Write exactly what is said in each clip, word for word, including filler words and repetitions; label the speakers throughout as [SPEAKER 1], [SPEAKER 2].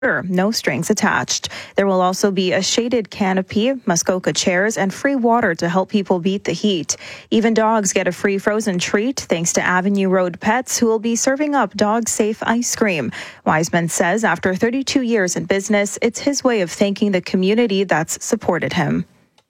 [SPEAKER 1] no strings attached. There will also be a shaded canopy, Muskoka chairs, and free water to help people beat the heat. Even dogs get a free frozen treat thanks to Avenue Road Pets, who will be serving up dog-safe ice cream. Wiseman says after thirty-two years in business, it's his way of thanking the community that's supported him.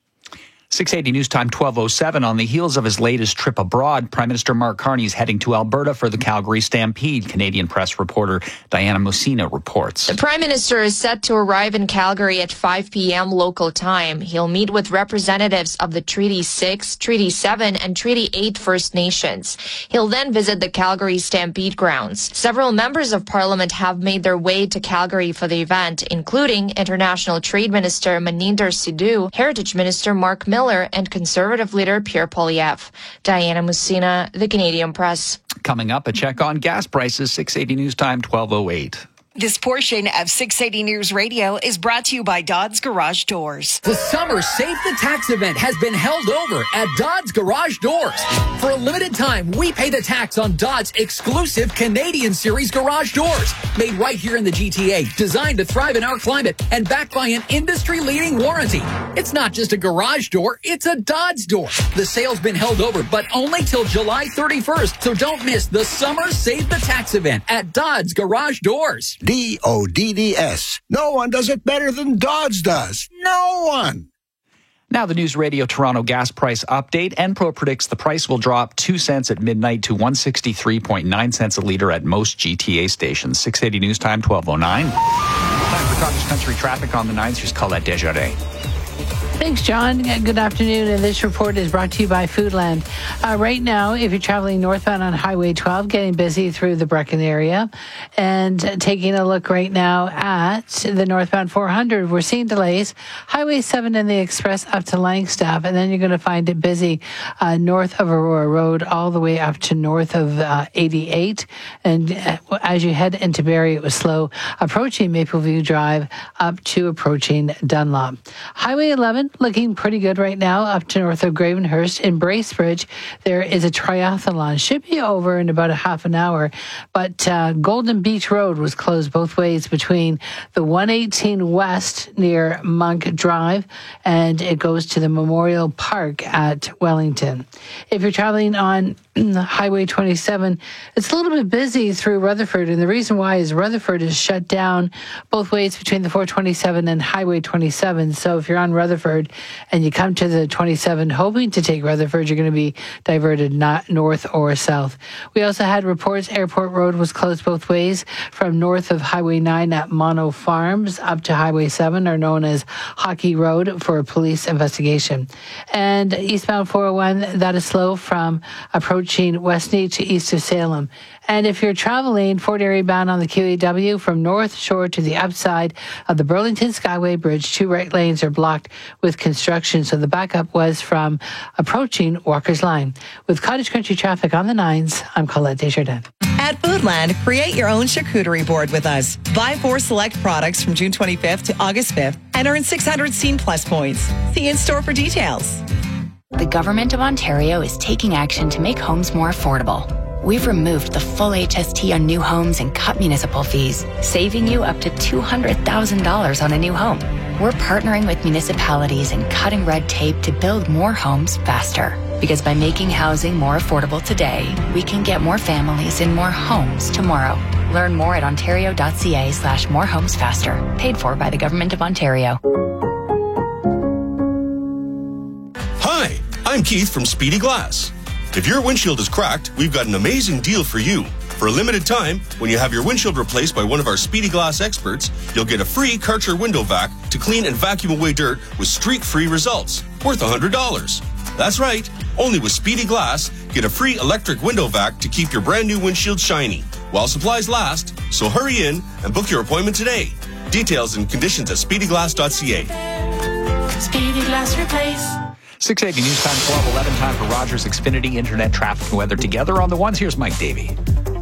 [SPEAKER 2] six eighty News Time, twelve oh seven. On the heels of his latest trip abroad, Prime Minister Mark Carney is heading to Alberta for the Calgary Stampede. Canadian Press reporter Diana Musina reports.
[SPEAKER 3] The Prime Minister is set to arrive in Calgary at five p.m. local time. He'll meet with representatives of the Treaty six, Treaty seven, and Treaty eight First Nations. He'll then visit the Calgary Stampede grounds. Several members of Parliament have made their way to Calgary for the event, including International Trade Minister Maninder Sidhu, Heritage Minister Mark Miller, and Conservative leader Pierre Poilievre. Diana Musina, the Canadian Press.
[SPEAKER 2] Coming up, a check on gas prices, six eighty News Time, twelve oh eight.
[SPEAKER 4] This portion of six eighty News Radio is brought to you by Dodds Garage Doors.
[SPEAKER 5] The Summer Save the Tax event has been held over at Dodds Garage Doors. For a limited time, we pay the tax on Dodds' exclusive Canadian Series garage doors. Made right here in the G T A, designed to thrive in our climate, and backed by an industry-leading warranty. It's not just a garage door, it's a Dodds door. The sale's been held over, but only till July thirty-first, so don't miss the Summer Save the Tax event at Dodds Garage Doors.
[SPEAKER 6] D O D D S. No one does it better than Dodds does. No one.
[SPEAKER 2] Now the News Radio Toronto gas price update. Enpro predicts the price will drop two cents at midnight to one sixty-three point nine cents a litre at most G T A stations. six eighty News Time, twelve oh nine. Time for Cottage Country traffic on the nines. Here's Colette Desjardins.
[SPEAKER 7] Thanks, John. Good afternoon. And this report is brought to you by Foodland. Uh, right now, if you're traveling northbound on Highway twelve, getting busy through the Brechin area, and taking a look right now at the northbound four hundred, we're seeing delays. Highway seven and the Express up to Langstaff, and then you're going to find it busy uh, north of Aurora Road all the way up to north of uh, eighty-eight. And uh, as you head into Barrie, it was slow approaching Mapleview Drive up to approaching Dunlop. Highway eleven, looking pretty good right now up to north of Gravenhurst. In Bracebridge, there is a triathlon. Should be over in about a half an hour, but uh, Golden Beach Road was closed both ways between the one eighteen West near Monk Drive, and it goes to the Memorial Park at Wellington. If you're traveling on Highway twenty-seven, it's a little bit busy through Rutherford, and the reason why is Rutherford is shut down both ways between the four twenty-seven and Highway twenty-seven. So if you're on Rutherford and you come to the twenty-seven hoping to take Rutherford, you're going to be diverted not north or south. We also had reports Airport Road was closed both ways from north of Highway nine at Mono Farms up to Highway seven, are known as Hockey Road, for a police investigation. And eastbound four oh one, that is slow from approaching Westney to east of Salem. And if you're traveling Fort Erie bound on the Q E W from North Shore to the upside of the Burlington Skyway Bridge, two right lanes are blocked with construction. So the backup was from approaching Walker's Line. With Cottage Country traffic on the nines, I'm Colette Desjardins.
[SPEAKER 4] At Foodland, create your own charcuterie board with us. Buy four select products from June twenty-fifth to August fifth and earn six hundred Scene Plus points. See you in store for details.
[SPEAKER 8] The Government of Ontario is taking action to make homes more affordable. We've removed the full H S T on new homes and cut municipal fees, saving you up to two hundred thousand dollars on a new home. We're partnering with municipalities and cutting red tape to build more homes faster. Because by making housing more affordable today, we can get more families in more homes tomorrow. Learn more at ontario.ca slash more homes faster. Paid for by the Government of Ontario.
[SPEAKER 9] Hi, I'm Keith from Speedy Glass. If your windshield is cracked, we've got an amazing deal for you. For a limited time, when you have your windshield replaced by one of our Speedy Glass experts, you'll get a free Karcher window vac to clean and vacuum away dirt with streak-free results, worth one hundred dollars. That's right, only with Speedy Glass, get a free electric window vac to keep your brand new windshield shiny, while supplies last, so hurry in and book your appointment today. Details and conditions at speedy glass dot c a.
[SPEAKER 10] Speedy Glass Replace.
[SPEAKER 2] six eighty News Time, twelve eleven. Time for Rogers Xfinity Internet traffic and weather together on the ones. Here's Mike Davey.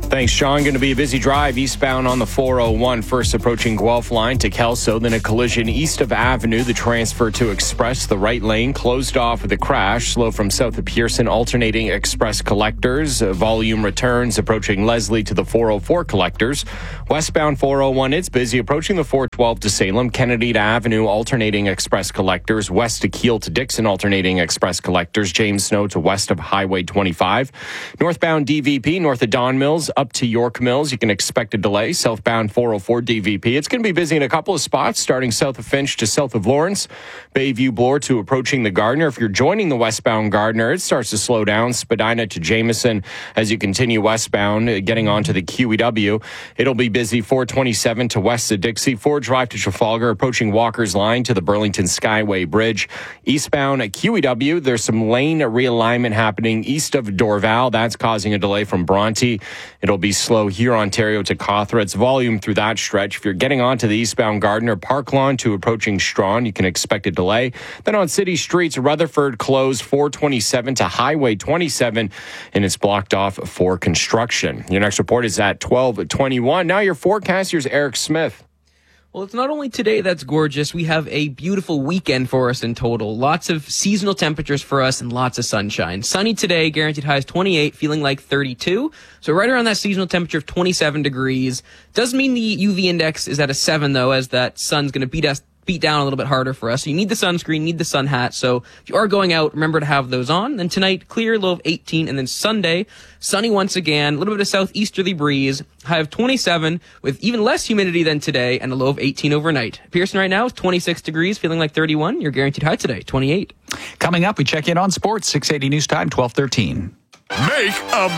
[SPEAKER 11] Thanks, Sean. Going to be a busy drive eastbound on the four oh one. First approaching Guelph line to Kelso, then a collision east of Avenue. The transfer to Express, the right lane, closed off with a crash. Slow from south of Pearson, alternating Express collectors. Uh, volume returns approaching Leslie to the four oh four collectors. Westbound four oh one, it's busy approaching the four twelve to Salem. Kennedy to Avenue, alternating Express collectors. West to Keele to Dixon, alternating Express collectors. James Snow to west of Highway twenty-five. Northbound D V P, north of Don Mills, up to York Mills. You can expect a delay. Southbound four oh four D V P. It's going to be busy in a couple of spots, starting south of Finch to south of Lawrence. Bayview Bloor to approaching the Gardner. If you're joining the westbound Gardner, it starts to slow down. Spadina to Jameson as you continue westbound, getting onto the Q E W. It'll be busy four twenty-seven to west of Dixie. Ford Drive to Trafalgar, approaching Walker's Line to the Burlington Skyway Bridge. Eastbound at Q E W, there's some lane realignment happening east of Dorval. That's causing a delay from Bronte. It'll be slow here, Ontario to Cawthra. It's volume through that stretch. If you're getting onto the eastbound Gardner, Park Lawn to approaching Strawn, you can expect a delay. Then on city streets, Rutherford closed four twenty-seven to Highway twenty-seven, and it's blocked off for construction. Your next report is at twelve twenty-one. Now your forecast, here's Eric Smith.
[SPEAKER 12] Well, it's not only today that's gorgeous. We have a beautiful weekend for us in total. Lots of seasonal temperatures for us and lots of sunshine. Sunny today, guaranteed highs twenty-eight, feeling like thirty-two. So right around that seasonal temperature of twenty-seven degrees. Does mean the U V index is at a seven, though, as that sun's going to beat us beat down a little bit harder for us. So you need the sunscreen, need the sun hat. So if you are going out, remember to have those on. Then tonight, clear, low of eighteen. And then Sunday, sunny once again, a little bit of southeasterly breeze, high of twenty-seven with even less humidity than today and a low of eighteen overnight. Pearson right now is twenty-six degrees, feeling like thirty-one. Your guaranteed high today, twenty-eight.
[SPEAKER 2] Coming up, we check in on sports, six eighty News Time, twelve thirteen.
[SPEAKER 13] Make a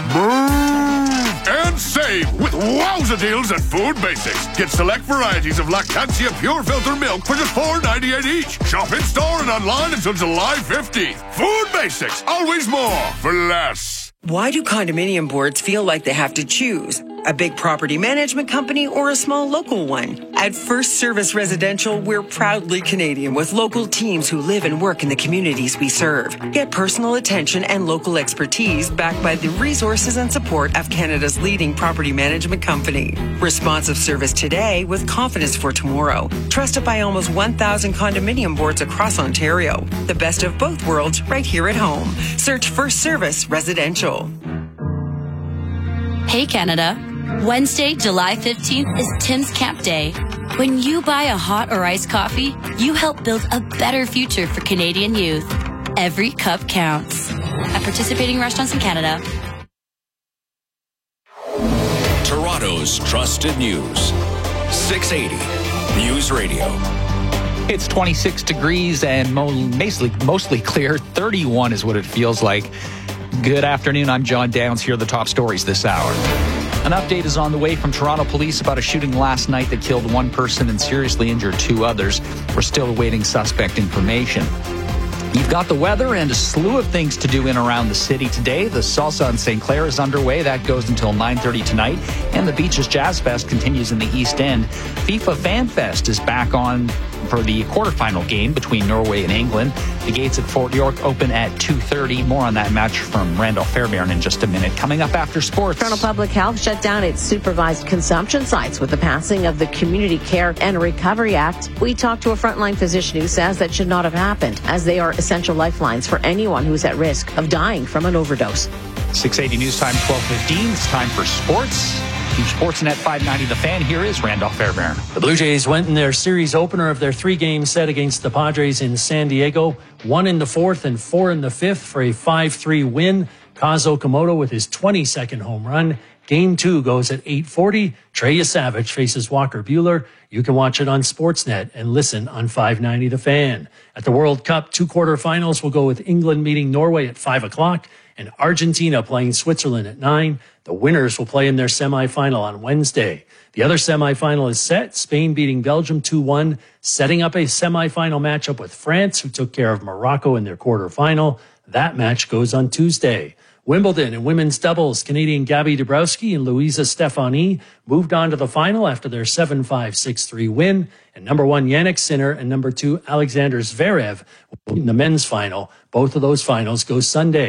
[SPEAKER 13] move and save with wowza deals at Food Basics. Get select varieties of Lactantia Pure Filter Milk for just four ninety-eight each. Shop in store and online until July fifteenth. Food Basics, always more for less.
[SPEAKER 14] Why do condominium boards feel like they have to choose? A big property management company or a small local one? At First Service Residential, we're proudly Canadian with local teams who live and work in the communities we serve. Get personal attention and local expertise backed by the resources and support of Canada's leading property management company. Responsive service today with confidence for tomorrow. Trusted by almost one thousand condominium boards across Ontario. The best of both worlds right here at home. Search First Service Residential.
[SPEAKER 15] Hey Canada. Wednesday, July fifteenth is Tim's Camp Day. When you buy a hot or iced coffee, you help build a better future for Canadian youth. Every cup counts. At participating restaurants in Canada.
[SPEAKER 16] Toronto's trusted news. six eighty News Radio.
[SPEAKER 2] It's twenty-six degrees and mo- mostly, mostly clear. thirty-one is what it feels like. Good afternoon. I'm John Downs. Here are the top stories this hour. An update is on the way from Toronto police about a shooting last night that killed one person and seriously injured two others. We're still awaiting suspect information. You've got the weather and a slew of things to do in around the city today. The Salsa in Saint Clair is underway. That goes until nine thirty tonight. And the Beaches Jazz Fest continues in the East End. FIFA Fan Fest is back on for the quarterfinal game between Norway and England. The gates at Fort York open at two thirty. More on that match from Randolph Fairbairn in just a minute. Coming up after sports.
[SPEAKER 17] Toronto Public Health shut down its supervised consumption sites with the passing of the Community Care and Recovery Act. We talked to a frontline physician who says that should not have happened, as they are essential lifelines for anyone who's at risk of dying from an overdose.
[SPEAKER 2] six eighty News Time, twelve fifteen. It's time for sports. From Sportsnet five ninety The Fan, here is Randolph Fairbairn.
[SPEAKER 18] The Blue Jays went in their series opener of their three-game set against the Padres in San Diego. One in the fourth and four in the fifth for a five three win. Kaz Okamoto with his twenty-second home run. Game two goes at eight forty. Trey Savage faces Walker Buehler. You can watch it on Sportsnet and listen on five ninety The Fan. At the World Cup, two quarterfinals will go with England meeting Norway at five o'clock and Argentina playing Switzerland at nine. The winners will play in their semifinal on Wednesday. The other semifinal is set. Spain beating Belgium two one, setting up a semifinal matchup with France, who took care of Morocco in their quarterfinal. That match goes on Tuesday. Wimbledon and women's doubles, Canadian Gabby Dabrowski and Louisa Stefani moved on to the final after their seven five, six three win. And number one Jannik Sinner and number two Alexander Zverev in the men's final. Both of those finals go Sunday.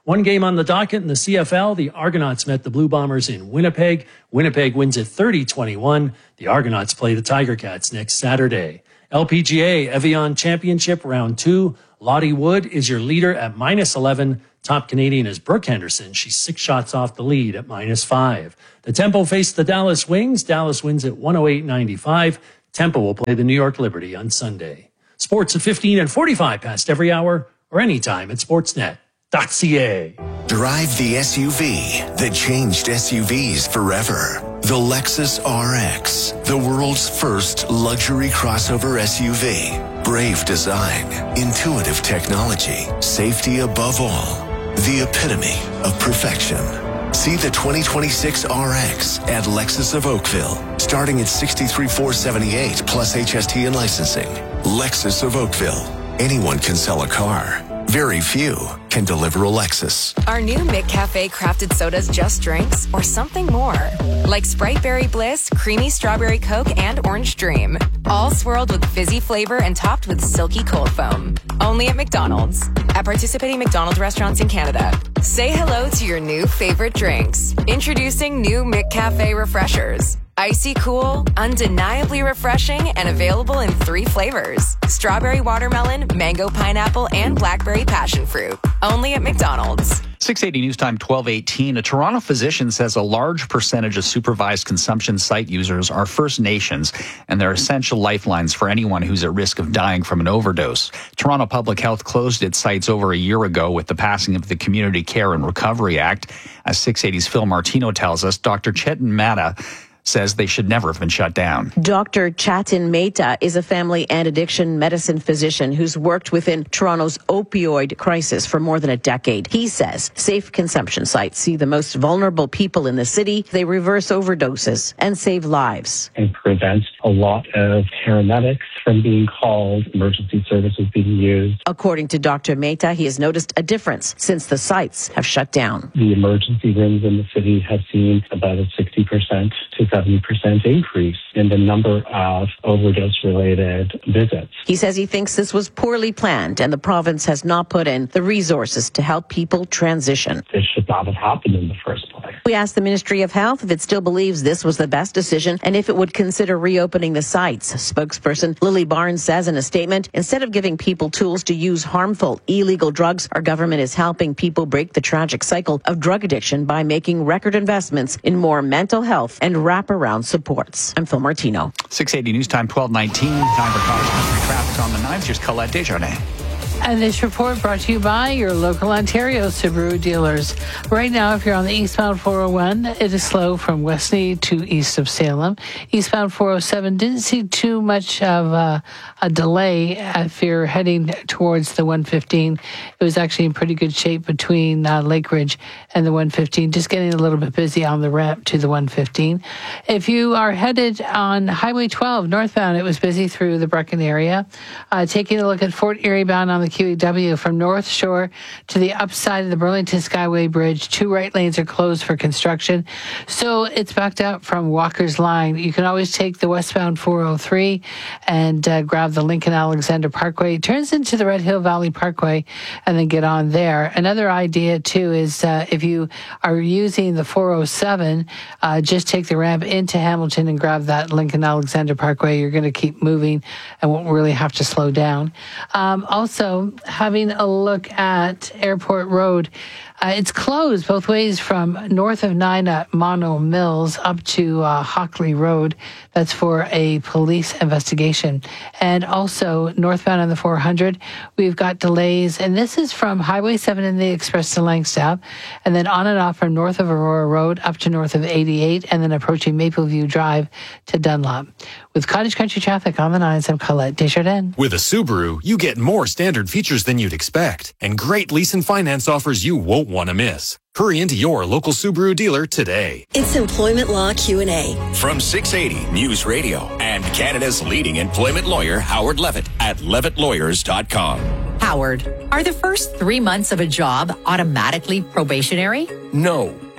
[SPEAKER 18] One game on the docket in the C F L. The Argonauts met the Blue Bombers in Winnipeg. Winnipeg wins it thirty twenty-one. The Argonauts play the Tiger Cats next Saturday. L P G A Evian Championship Round two. Lottie Wood is your leader at minus eleven. Top Canadian is Brooke Henderson. She's six shots off the lead at minus five. The Tempo face the Dallas Wings. Dallas wins at one oh eight ninety-five. Tempo will play the New York Liberty on Sunday. Sports at fifteen and forty-five past every hour or anytime at sportsnet dot c a.
[SPEAKER 19] Drive the S U V that changed S U Vs forever. The Lexus R X, the world's first luxury crossover S U V. Brave design, intuitive technology, safety above all. The epitome of perfection. See the twenty twenty-six R X at Lexus of Oakville, starting at sixty-three thousand four hundred seventy-eight dollars plus H S T and licensing. Lexus of Oakville. Anyone can sell a car. Very few can deliver a Lexus.
[SPEAKER 20] Are new McCafe crafted sodas just drinks or something more? Like Sprite Berry Bliss, Creamy Strawberry Coke, and Orange Dream. All swirled with fizzy flavor and topped with silky cold foam. Only at McDonald's. At participating McDonald's restaurants in Canada. Say hello to your new favorite drinks. Introducing new McCafe Refreshers. Icy cool, undeniably refreshing, and available in three flavors. Strawberry watermelon, mango pineapple, and blackberry passion fruit. Only at McDonald's.
[SPEAKER 2] six eighty News Time twelve eighteen. A Toronto physician says a large percentage of supervised consumption site users are First Nations, and they're essential lifelines for anyone who's at risk of dying from an overdose. Toronto Public Health closed its sites over a year ago with the passing of the Community Care and Recovery Act. As six eighty's Phil Martino tells us, Doctor Chetan Mehta says they should never have been shut down.
[SPEAKER 17] Doctor Chetan Mehta is a family and addiction medicine physician who's worked within Toronto's opioid crisis for more than a decade. He says safe consumption sites see the most vulnerable people in the city. They reverse overdoses and save lives.
[SPEAKER 21] And prevent a lot of paramedics from being called, emergency services being used.
[SPEAKER 17] According to Doctor Mehta, he has noticed a difference since the sites have shut down.
[SPEAKER 21] The emergency rooms in the city have seen about a sixty percent to seventy percent increase in the number of overdose-related visits.
[SPEAKER 17] He says he thinks this was poorly planned and the province has not put in the resources to help people transition.
[SPEAKER 21] This should not have happened in the first place.
[SPEAKER 17] We asked the Ministry of Health if it still believes this was the best decision and if it would consider reopening the sites. Spokesperson Lily Barnes says in a statement, instead of giving people tools to use harmful, illegal drugs, our government is helping people break the tragic cycle of drug addiction by making record investments in more mental health and wraparound supports. I'm Phil Martino.
[SPEAKER 2] six eighty News Time twelve nineteen. Time for cross-country traffic on the nines. Here's Colette Desjardins.
[SPEAKER 7] And this report brought to you by your local Ontario Subaru dealers. Right now, if you're on the eastbound four oh one, it is slow from Westney to east of Salem. Eastbound four oh seven didn't see too much of a, a delay if you're heading towards the one fifteen. It was actually in pretty good shape between uh, Lake Ridge and the one fifteen, just getting a little bit busy on the ramp to the one fifteen. If you are headed on Highway twelve northbound, it was busy through the Brecken area. Uh, taking a look at Fort Erie bound on the Q E W from North Shore to the upside of the Burlington Skyway Bridge. Two right lanes are closed for construction. So it's backed up from Walker's Line. You can always take the westbound four oh three and uh, grab the Lincoln Alexander Parkway. It turns into the Red Hill Valley Parkway and then get on there. Another idea, too, is uh, if you are using the four oh seven, uh, just take the ramp into Hamilton and grab that Lincoln Alexander Parkway. You're going to keep moving and won't really have to slow down. Um, also, having a look at Airport Road, uh, it's closed both ways from north of nine at Mono Mills up to uh, Hockley Road. That's for a police investigation. And also northbound on the four hundred, we've got delays. And this is from Highway seven in the Express to Langstaff, and then on and off from north of Aurora Road up to north of eighty-eight, and then approaching Mapleview Drive to Dunlop. With Cottage Country traffic on the nines, I'm Colette Desjardins.
[SPEAKER 22] With a Subaru, you get more standard features than you'd expect, and great lease and finance offers you won't want to miss. Hurry into your local Subaru dealer today.
[SPEAKER 23] It's Employment Law Q and A.
[SPEAKER 16] From six eighty News Radio and Canada's leading employment lawyer, Howard Levitt at levitt lawyers dot com.
[SPEAKER 24] Howard, are the first three months of a job automatically probationary?
[SPEAKER 16] No.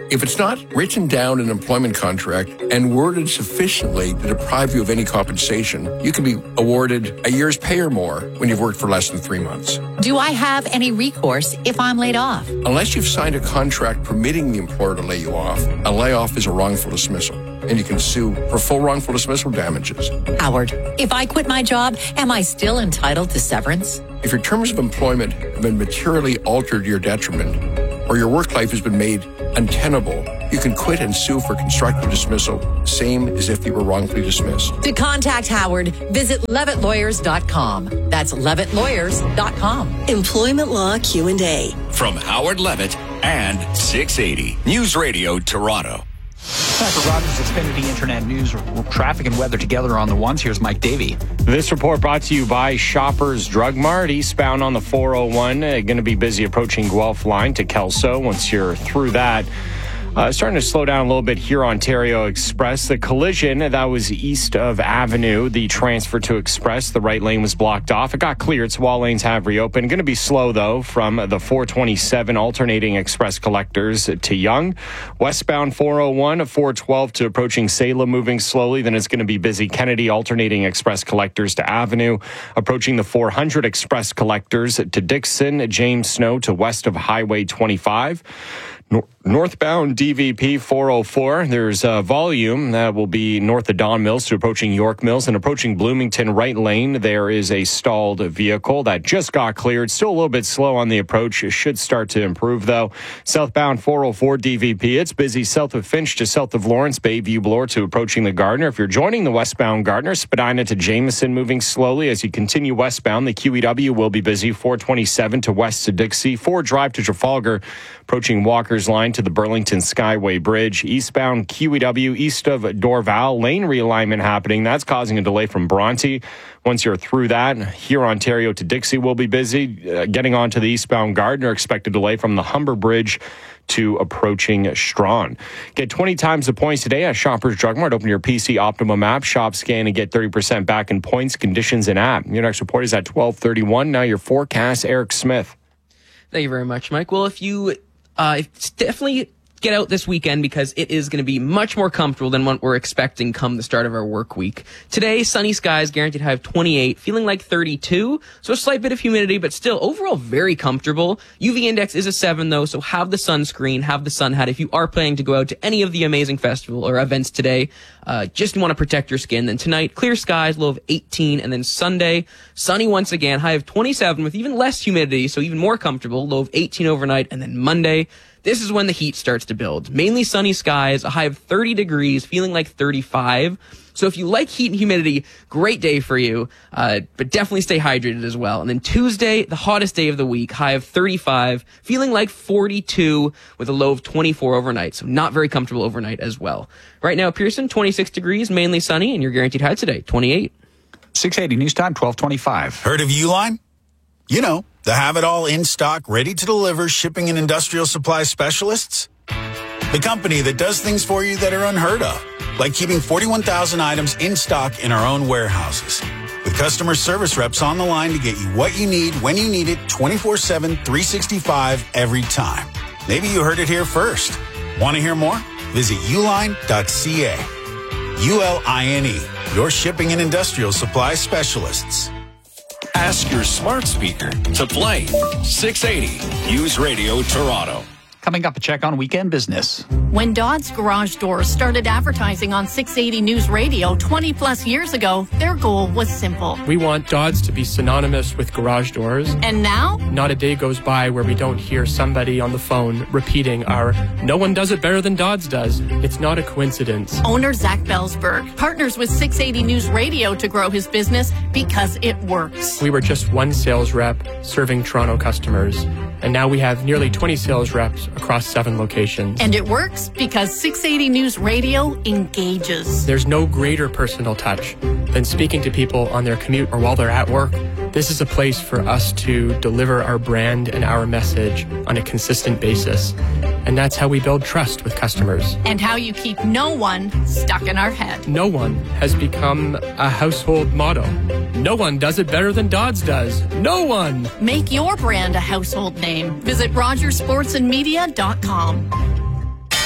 [SPEAKER 1] If it's not written down in an employment contract and worded sufficiently to deprive you of any compensation, you can be awarded a year's pay or more when you've worked for less than three months.
[SPEAKER 3] Do I have any recourse if I'm laid off?
[SPEAKER 1] Unless you've signed a contract permitting the employer to lay you off, a layoff is a wrongful dismissal, and you can sue for full wrongful dismissal damages.
[SPEAKER 3] Howard, if I quit my job, am I still entitled to severance?
[SPEAKER 1] If your terms of employment have been materially altered to your detriment, or your work life has been made untenable, you can quit and sue for constructive dismissal, same as if you were wrongfully dismissed.
[SPEAKER 3] To contact Howard, visit levitt lawyers dot com. That's levitt lawyers dot com.
[SPEAKER 23] Employment Law Q and A.
[SPEAKER 16] From Howard Levitt and six eighty News Radio Toronto.
[SPEAKER 2] Time for Rogers Xfinity Internet News, traffic and weather together on the ones. Here's Mike Davey.
[SPEAKER 11] This report brought to you by Shoppers Drug Mart, eastbound on the four oh one. Uh, going to be busy approaching Guelph line to Kelso. Once you're through that, Uh, starting to slow down a little bit here, Ontario Express. The collision that was east of Avenue, the transfer to Express, the right lane was blocked off. It got cleared, so all lanes have reopened. Going to be slow, though, from the four twenty-seven alternating Express collectors to Yonge. Westbound four oh one, four twelve to approaching Salem, moving slowly. Then it's going to be busy. Kennedy alternating Express collectors to Avenue. Approaching the four hundred Express collectors to Dixon. James Snow to west of Highway twenty-five. Nor- northbound D V P four oh four, there's a volume that will be north of Don Mills to approaching York Mills, and approaching Bloomington right lane. There is a stalled vehicle that just got cleared. Still a little bit slow on the approach. It should start to improve, though. Southbound four oh four D V P, it's busy south of Finch to south of Lawrence, Bayview Bloor to approaching the Gardner. If you're joining the westbound Gardner, Spadina to Jameson, moving slowly as you continue westbound. The Q E W will be busy. four twenty-seven to west to Dixie. four Drive to Trafalgar, approaching Walker's line to the Burlington Skyway Bridge. Eastbound Q E W east of Dorval, lane realignment happening. That's causing a delay from Bronte. Once you're through that, here Ontario to Dixie will be busy. Uh, getting onto the eastbound Gardner, expect a delay from the Humber Bridge to approaching Strawn. Get twenty times the points today at Shoppers Drug Mart. Open your P C Optimum app, shop, scan, and get thirty percent back in points, conditions, and app. Your next report is at twelve thirty-one. Now your forecast, Eric Smith.
[SPEAKER 12] Thank you very much, Mike. Well, if you uh, it's definitely get out this weekend because it is going to be much more comfortable than what we're expecting come the start of our work week. Today, sunny skies, guaranteed high of twenty-eight, feeling like thirty-two. So a slight bit of humidity, but still overall very comfortable. U V index is a seven though, so have the sunscreen, have the sun hat. If you are planning to go out to any of the amazing festival or events today, uh, just want to protect your skin. Then tonight, clear skies, low of eighteen, and then Sunday, sunny once again, high of twenty-seven with even less humidity, so even more comfortable, low of eighteen overnight, and then Monday, this is when the heat starts to build. Mainly sunny skies, a high of thirty degrees, feeling like thirty-five. So if you like heat and humidity, great day for you, uh, but definitely stay hydrated as well. And then Tuesday, the hottest day of the week, high of thirty-five, feeling like forty-two with a low of twenty-four overnight. So not very comfortable overnight as well. Right now, Pearson, twenty-six degrees, mainly sunny, and your guaranteed high today, twenty-eight.
[SPEAKER 2] six eighty News Time, twelve twenty-five.
[SPEAKER 5] Heard of Uline? You know, the have-it-all in stock, ready-to-deliver shipping and industrial supply specialists. The company that does things for you that are unheard of, like keeping forty-one thousand items in stock in our own warehouses. With customer service reps on the line to get you what you need, when you need it, twenty-four seven, three sixty-five, every time. Maybe you heard it here first. Want to hear more? Visit uline dot c a. U L I N E, your shipping and industrial supply specialists.
[SPEAKER 16] Ask your smart speaker to play six eighty News Radio Toronto.
[SPEAKER 2] Coming up, a check on weekend business.
[SPEAKER 24] When Dodds Garage Doors started advertising on six eighty News Radio twenty plus years ago, their goal was simple.
[SPEAKER 25] We want Dodds to be synonymous with garage doors.
[SPEAKER 24] And now?
[SPEAKER 25] Not a day goes by where we don't hear somebody on the phone repeating our "no one does it better than Dodds does." It's not a coincidence.
[SPEAKER 24] Owner Zach Belsberg partners with six eighty News Radio to grow his business because it works.
[SPEAKER 25] We were just one sales rep serving Toronto customers, and now we have nearly twenty sales reps across seven locations.
[SPEAKER 24] And it works because six eighty News Radio engages.
[SPEAKER 25] There's no greater personal touch than speaking to people on their commute or while they're at work. This is a place for us to deliver our brand and our message on a consistent basis. And that's how we build trust with customers.
[SPEAKER 24] And how you keep no one stuck in our head.
[SPEAKER 25] No one has become a household motto. No one does it better than Dodds does. No one!
[SPEAKER 24] Make your brand a household name. Visit rogers sports and media dot com.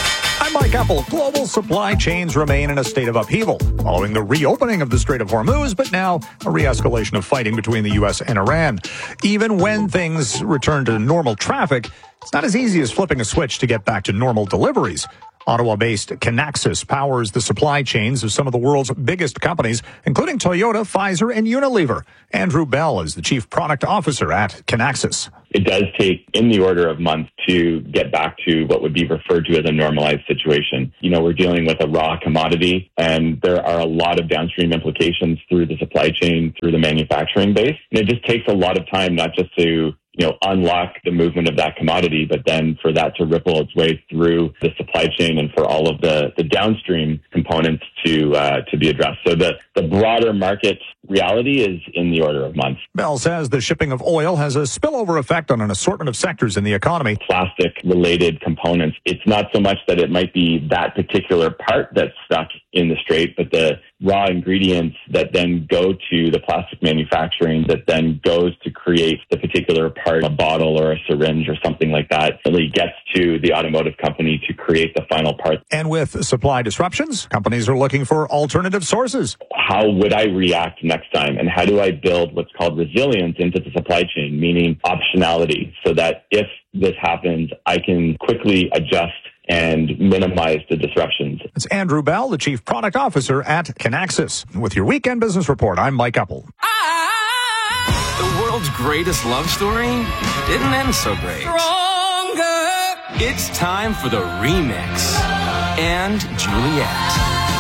[SPEAKER 4] I'm Mike Apple. Global supply chains remain in a state of upheaval following the reopening of the Strait of Hormuz, but now a re-escalation of fighting between the U S and Iran. Even when things return to normal traffic, it's not as easy as flipping a switch to get back to normal deliveries. Ottawa-based Kinaxis powers the supply chains of some of the world's biggest companies, including Toyota, Pfizer, and Unilever. Andrew Bell is the chief product officer at Kinaxis.
[SPEAKER 6] It does take in the order of months to get back to what would be referred to as a normalized situation. You know, we're dealing with a raw commodity, and there are a lot of downstream implications through the supply chain, through the manufacturing base. And it just takes a lot of time, not just to you know, unlock the movement of that commodity, but then for that to ripple its way through the supply chain and for all of the, the downstream components to uh, to be addressed. So the, the broader market reality is in the order of months.
[SPEAKER 4] Bell says the shipping of oil has a spillover effect on an assortment of sectors in the economy.
[SPEAKER 6] Plastic-related components. It's not so much that it might be that particular part that's stuck in the strait, but the raw ingredients that then go to the plastic manufacturing that then goes to create the particular part, a bottle or a syringe or something like that, really gets to the automotive company to create the final part.
[SPEAKER 4] And with supply disruptions, companies are looking for alternative sources.
[SPEAKER 6] How would I react next time? And how do I build what's called resilience into the supply chain, meaning optionality, so that if this happens, I can quickly adjust and minimize the disruptions.
[SPEAKER 4] It's Andrew Bell, the Chief Product Officer at Kinaxis. With your Weekend Business Report, I'm Mike Apple.
[SPEAKER 8] The world's greatest love story didn't end so great. Stronger. It's time for the remix. And Juliet.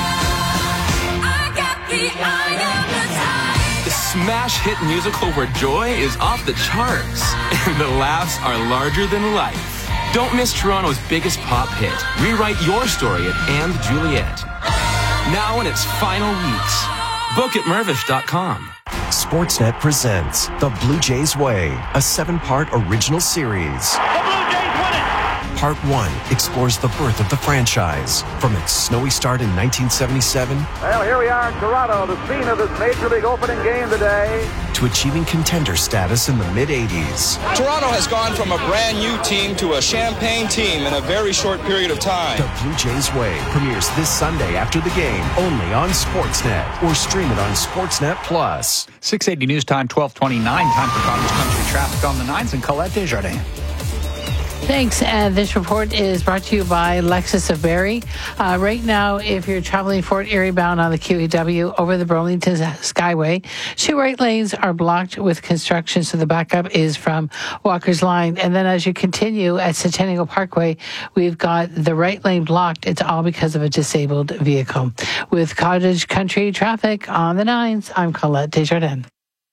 [SPEAKER 8] I got the eye of the time. The smash hit musical where joy is off the charts and the laughs are larger than life. Don't miss Toronto's biggest pop hit. Rewrite your story at And Juliet. Now in its final weeks. Book at Mervish dot com.
[SPEAKER 9] Sportsnet presents The Blue Jays Way, a seven-part original series. The Blue Jays win it! Part one explores the birth of the franchise, from its snowy start in nineteen seventy-seven.
[SPEAKER 10] Well, here we are in Toronto, the scene of this Major League opening game today.
[SPEAKER 9] To achieving contender status in the mid-eighties.
[SPEAKER 26] Toronto has gone from a brand new team to a champagne team in a very short period of time.
[SPEAKER 9] The Blue Jays Way premieres this Sunday after the game, only on Sportsnet, or stream it on Sportsnet Plus.
[SPEAKER 2] six eighty News Time, twelve twenty-nine. Time for Cottage Country traffic on the nines and Colette Desjardins.
[SPEAKER 7] Thanks. And this report is brought to you by Lexus of Barrie. Uh, right now, if you're traveling Fort Erie bound on the Q E W over the Burlington Skyway, two right lanes are blocked with construction, so the backup is from Walker's Line. And then as you continue at Centennial Parkway, we've got the right lane blocked. It's all because of a disabled vehicle. With Cottage Country traffic on the nines, I'm Colette Desjardins.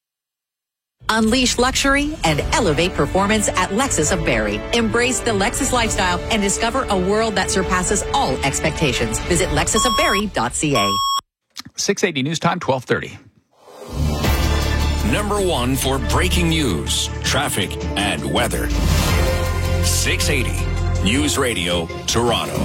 [SPEAKER 3] Unleash luxury and elevate performance at Lexus of Barrie. Embrace the Lexus lifestyle and discover a world that surpasses all expectations. Visit lexus of barrie dot c a.
[SPEAKER 2] six eighty News Time, twelve thirty.
[SPEAKER 16] Number one for breaking news, traffic, and weather. six eighty News Radio, Toronto.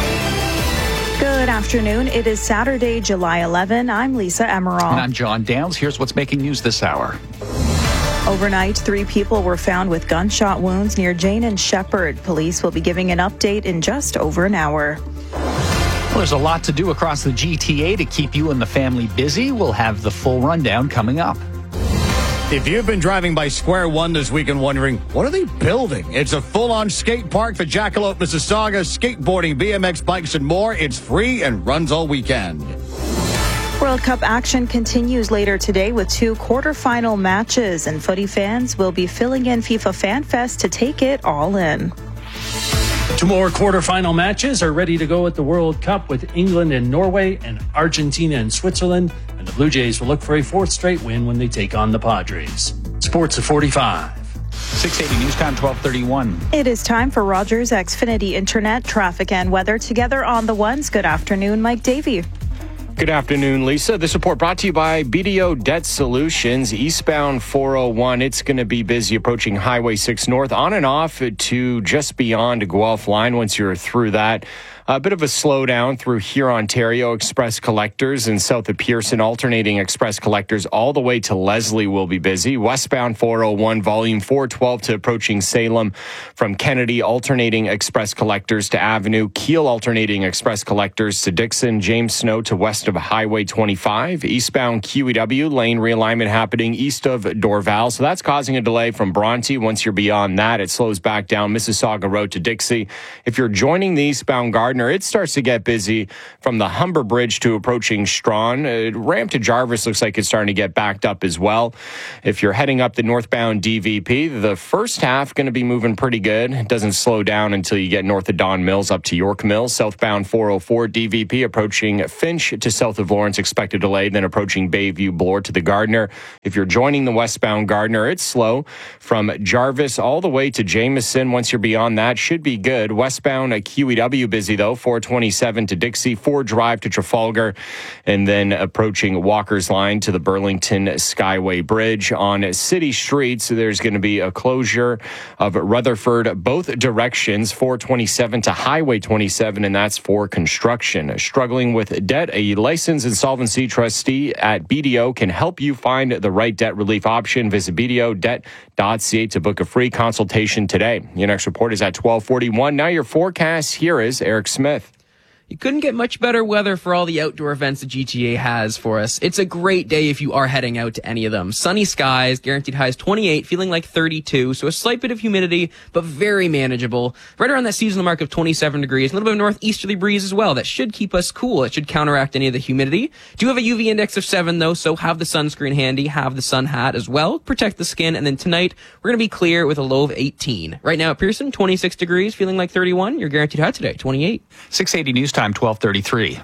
[SPEAKER 27] Good afternoon. It is Saturday, July eleventh. I'm Lisa Emerald.
[SPEAKER 2] And I'm John Downs. Here's what's making news this hour.
[SPEAKER 27] Overnight, three people were found with gunshot wounds near Jane and Shepherd. Police will be giving an update in just over an hour.
[SPEAKER 2] Well, there's a lot to do across the G T A to keep you and the family busy. We'll have the full rundown coming up.
[SPEAKER 28] If you've been driving by Square One this week and wondering, what are they building? It's a full-on skate park for Jackalope, Mississauga, skateboarding, B M X bikes, and more. It's free and runs all weekend.
[SPEAKER 27] World Cup action continues later today with two quarterfinal matches, and footy fans will be filling in FIFA Fan Fest to take it all in.
[SPEAKER 18] Two more quarterfinal matches are ready to go at the World Cup, with England and Norway and Argentina and Switzerland. And the Blue Jays will look for a fourth straight win when they take on the Padres. Sports at forty-five.
[SPEAKER 2] six eighty News Time, twelve thirty-one.
[SPEAKER 27] It is time for Rogers Xfinity Internet, traffic, and weather together on the ones. Good afternoon, Mike Davey.
[SPEAKER 11] Good afternoon, Lisa. This report brought to you by B D O Debt Solutions. Eastbound four oh one, it's going to be busy approaching Highway six North, on and off to just beyond Guelph Line once you're through that. A bit of a slowdown through Huron-Ontario express collectors and south of Pearson. Alternating express collectors all the way to Leslie will be busy. Westbound four oh one, volume four twelve to approaching Salem from Kennedy. Alternating express collectors to Avenue. Kiel alternating express collectors to Dixon. James Snow to west of Highway twenty-five. Eastbound Q E W lane realignment happening east of Dorval. So that's causing a delay from Bronte. Once you're beyond that, it slows back down Mississauga Road to Dixie. If you're joining the eastbound Gardner, it starts to get busy from the Humber Bridge to approaching Strawn. Uh, ramp to Jarvis looks like it's starting to get backed up as well. If you're heading up the northbound D V P, the first half going to be moving pretty good. It doesn't slow down until you get north of Don Mills up to York Mills. Southbound four oh four D V P approaching Finch to south of Lawrence, expected delay, then approaching Bayview Bloor to the Gardner. If you're joining the westbound Gardner, it's slow from Jarvis all the way to Jameson. Once you're beyond that, should be good. Westbound uh, Q E W busy though, four twenty-seven to Dixie, four Drive to Trafalgar, and then approaching Walker's Line to the Burlington Skyway Bridge. On city streets, there's going to be a closure of Rutherford both directions, four twenty-seven to Highway twenty-seven, and that's for construction. Struggling with debt, a licensed insolvency trustee at B D O can help you find the right debt relief option. Visit b d o debt dot c a to book a free consultation today. Your next report is at twelve forty-one. Now your forecast, here is Eric Smith.
[SPEAKER 12] You couldn't get much better weather for all the outdoor events the G T A has for us. It's a great day if you are heading out to any of them. Sunny skies, guaranteed highs twenty-eight, feeling like thirty-two, so a slight bit of humidity, but very manageable. Right around that seasonal mark of twenty-seven degrees, a little bit of northeasterly breeze as well. That should keep us cool. It should counteract any of the humidity. Do have a U V index of seven though, so have the sunscreen handy, have the sun hat as well, protect the skin, and then tonight we're going to be clear with a low of eighteen. Right now at Pearson, twenty-six degrees, feeling like thirty-one. Your guaranteed high today, twenty-eight.
[SPEAKER 2] six eighty News Time, twelve thirty-three.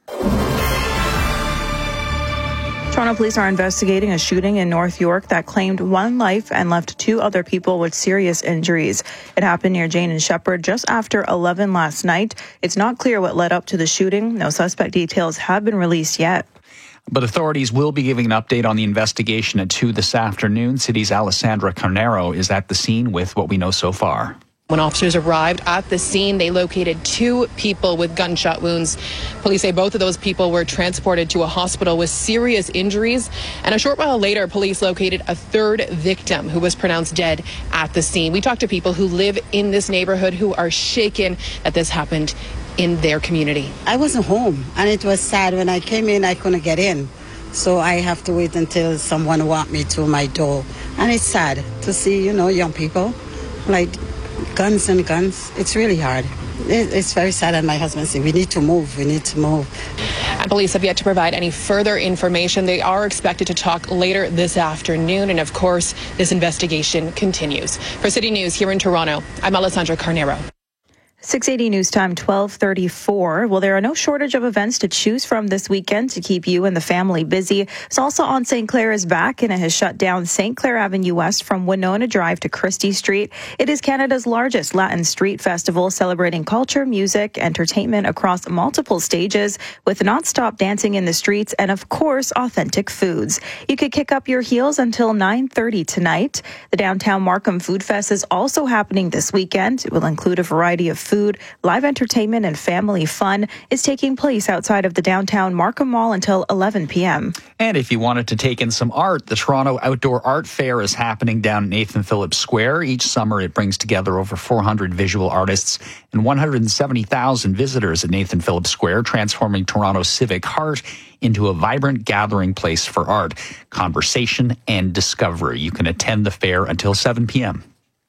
[SPEAKER 27] Toronto police are investigating a shooting in North York that claimed one life and left two other people with serious injuries. It happened near Jane and Shepherd just after eleven last night. It's not clear what led up to the shooting. No suspect details have been released yet.
[SPEAKER 2] But authorities will be giving an update on the investigation at two this afternoon. City's Alessandra Carnero is at the scene with what we know so far.
[SPEAKER 13] When officers arrived at the scene, they located two people with gunshot wounds. Police say both of those people were transported to a hospital with serious injuries. And a short while later, police located a third victim who was pronounced dead at the scene. We talked to people who live in this neighborhood who are shaken that this happened in their community.
[SPEAKER 14] I wasn't home, and it was sad. When I came in, I couldn't get in. So I have to wait until someone walked me to my door. And it's sad to see, you know, young people like guns and guns. It's really hard. It's very sad, and my husband said, we need to move, we need to move.
[SPEAKER 13] And police have yet to provide any further information. They are expected to talk later this afternoon, and of course, this investigation continues. For City News here in Toronto, I'm Alessandra Carnero.
[SPEAKER 27] six eighty News Time, twelve thirty-four. Well, there are no shortage of events to choose from this weekend to keep you and the family busy. Salsa on Saint Clair is back, and it has shut down Saint Clair Avenue West from Winona Drive to Christie Street. It is Canada's largest Latin street festival, celebrating culture, music, entertainment across multiple stages with nonstop dancing in the streets and, of course, authentic foods. You could kick up your heels until nine thirty tonight. The Downtown Markham Food Fest is also happening this weekend. It will include a variety of food, live entertainment, and family fun. Is taking place outside of the downtown Markham Mall until eleven p.m.
[SPEAKER 2] And if you wanted to take in some art, the Toronto Outdoor Art Fair is happening down at Nathan Phillips Square. Each summer it brings together over four hundred visual artists and one hundred seventy thousand visitors at Nathan Phillips Square, transforming Toronto's civic heart into a vibrant gathering place for art, conversation, and discovery. You can attend the fair until seven p.m.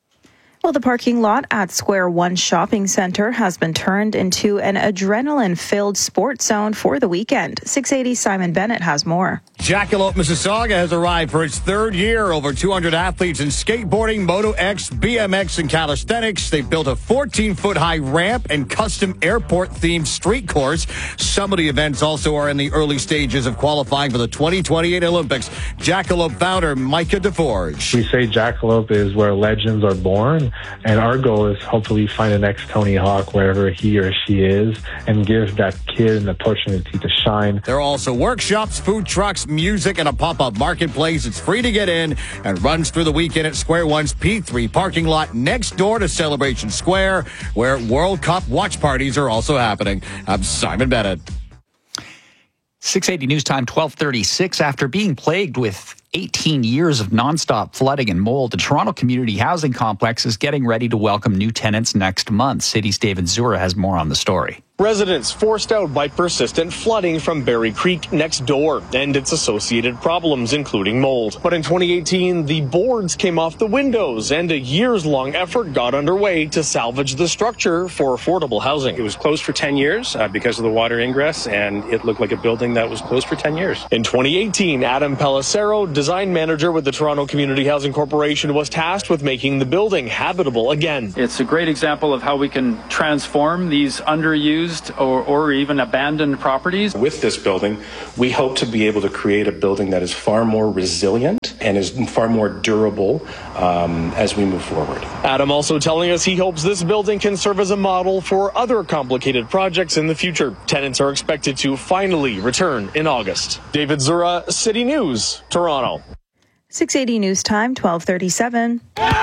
[SPEAKER 27] Well, the parking lot at Square One Shopping Centre has been turned into an adrenaline-filled sports zone for the weekend. six eighty Simon Bennett has more.
[SPEAKER 28] Jackalope, Mississauga has arrived for its third year. Over two hundred athletes in skateboarding, Moto X, B M X, and calisthenics. They've built a fourteen-foot-high ramp and custom airport-themed street course. Some of the events also are in the early stages of qualifying for the twenty twenty-eight Olympics. Jackalope founder Micah DeForge.
[SPEAKER 15] We say Jackalope is where legends are born.
[SPEAKER 1] And our goal is hopefully find the next Tony Hawk wherever he or she is and give that kid an opportunity to shine.
[SPEAKER 28] There are also workshops, food trucks, music, and a pop-up marketplace. It's free to get in and runs through the weekend at Square One's P three parking lot next door to Celebration Square, where World Cup watch parties are also happening. I'm Simon Bennett.
[SPEAKER 2] six eighty News Time, twelve thirty-six. After being plagued with eighteen years of nonstop flooding and mold, the Toronto Community Housing Complex is getting ready to welcome new tenants next month. City's David Zura has more on the story.
[SPEAKER 15] Residents forced out by persistent flooding from Berry Creek next door and its associated problems, including mold. But in twenty eighteen, the boards came off the windows and a years-long effort got underway to salvage the structure for affordable housing.
[SPEAKER 17] It was closed for ten years uh, because of the water ingress, and it looked like a building that was closed for ten years.
[SPEAKER 15] In twenty eighteen, Adam Pellicero, design manager with the Toronto Community Housing Corporation, was tasked with making the building habitable again.
[SPEAKER 19] It's a great example of how we can transform these underused Or, or even abandoned properties.
[SPEAKER 17] With this building, we hope to be able to create a building that is far more resilient and is far more durable um, as we move forward.
[SPEAKER 15] Adam also telling us he hopes this building can serve as a model for other complicated projects in the future. Tenants are expected to finally return in August. David Zura, City News, Toronto.
[SPEAKER 27] six eighty News Time, twelve thirty-seven.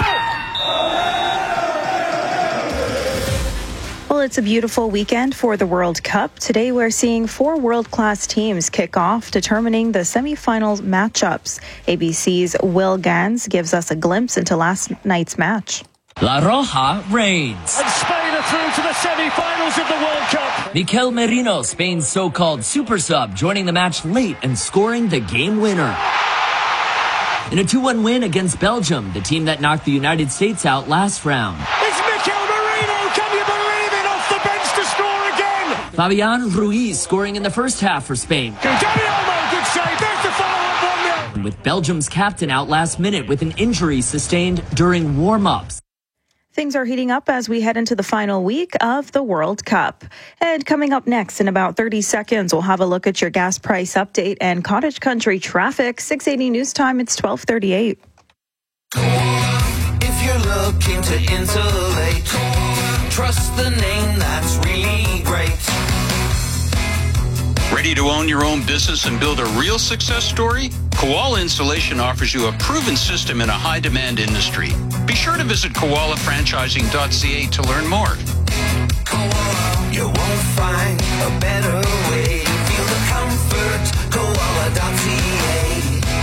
[SPEAKER 27] Well, it's a beautiful weekend for the World Cup. Today, we're seeing four world-class teams kick off, determining the semifinals matchups. A B C's Will Gans gives us a glimpse into last night's match.
[SPEAKER 20] La Roja reigns.
[SPEAKER 21] And Spain are through to the semi-finals of the World Cup.
[SPEAKER 20] Mikel Merino, Spain's so-called super sub, joining the match late and scoring the game winner. In a two one win against Belgium, the team that knocked the United States out last round.
[SPEAKER 21] It's Mikel Merino, can you believe it, off the bench to score again.
[SPEAKER 20] Fabian Ruiz scoring in the first half for Spain.
[SPEAKER 21] Dani Olmo, good save, there's the follow-up one nil.
[SPEAKER 20] With Belgium's captain out last minute with an injury sustained during warm-ups.
[SPEAKER 27] Things are heating up as we head into the final week of the World Cup. And coming up next in about thirty seconds, we'll have a look at your gas price update and cottage country traffic. six eighty News Time, it's twelve thirty-eight.
[SPEAKER 22] If you're looking to insulate, trust the name that's really great.
[SPEAKER 16] Ready to own your own business and build a real success story? Koala Installation offers you a proven system in a high-demand industry. Be sure to visit koala franchising dot c a to learn more.
[SPEAKER 22] Koala, you won't find a better way. Feel the comfort, koala dot c a.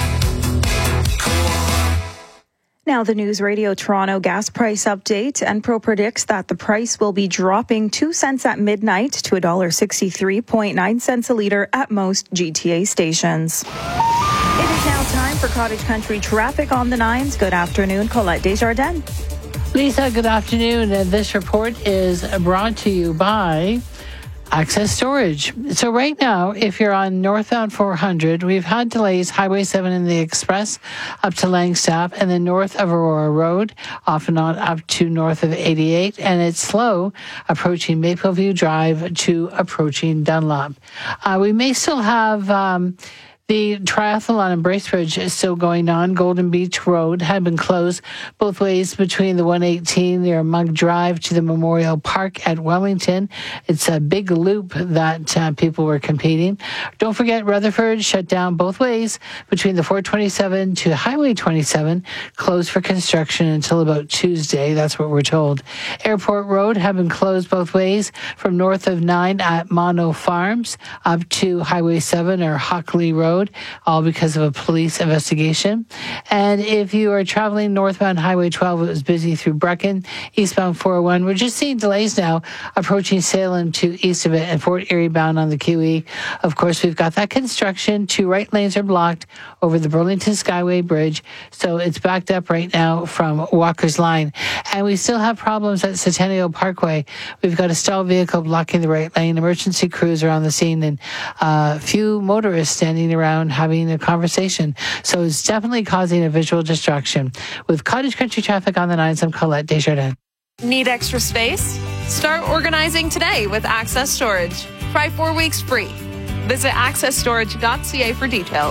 [SPEAKER 27] Now, the News Radio Toronto gas price update. Enpro predicts that the price will be dropping two cents at midnight to one dollar sixty-three point nine cents a litre at most G T A stations. It is now time for Cottage Country traffic on the nines. Good afternoon, Colette Desjardins.
[SPEAKER 7] Lisa, good afternoon. And this report is brought to you by Access Storage. So right now, if you're on northbound four hundred, we've had delays Highway seven in the Express up to Langstaff and then north of Aurora Road, off and on up to north of eighty-eight. And it's slow approaching Mapleview Drive to approaching Dunlop. Uh, we may still have... Um, The triathlon in Bracebridge is still going on. Golden Beach Road had been closed both ways between the one eighteen near Mug Drive to the Memorial Park at Wellington. It's a big loop that uh, people were competing. Don't forget Rutherford shut down both ways between the four twenty-seven to Highway twenty-seven, closed for construction until about Tuesday. That's what we're told. Airport Road had been closed both ways from north of nine at Mono Farms up to Highway seven or Hockley Road, all because of a police investigation. And if you are traveling northbound Highway twelve, it was busy through Brecken. Eastbound four oh one, we're just seeing delays now approaching Salem to east of it and Fort Erie bound on the Q E. Of course, we've got that construction. Two right lanes are blocked over the Burlington Skyway Bridge, so it's backed up right now from Walker's Line. And we still have problems at Centennial Parkway. We've got a stalled vehicle blocking the right lane. Emergency crews are on the scene and a few motorists standing around having a conversation. So it's definitely causing a visual distraction. With Cottage Country traffic on the nines, I'm Colette Desjardins.
[SPEAKER 23] Need extra space? Start organizing today with Access Storage. Try four weeks free. Visit access storage dot c a for details.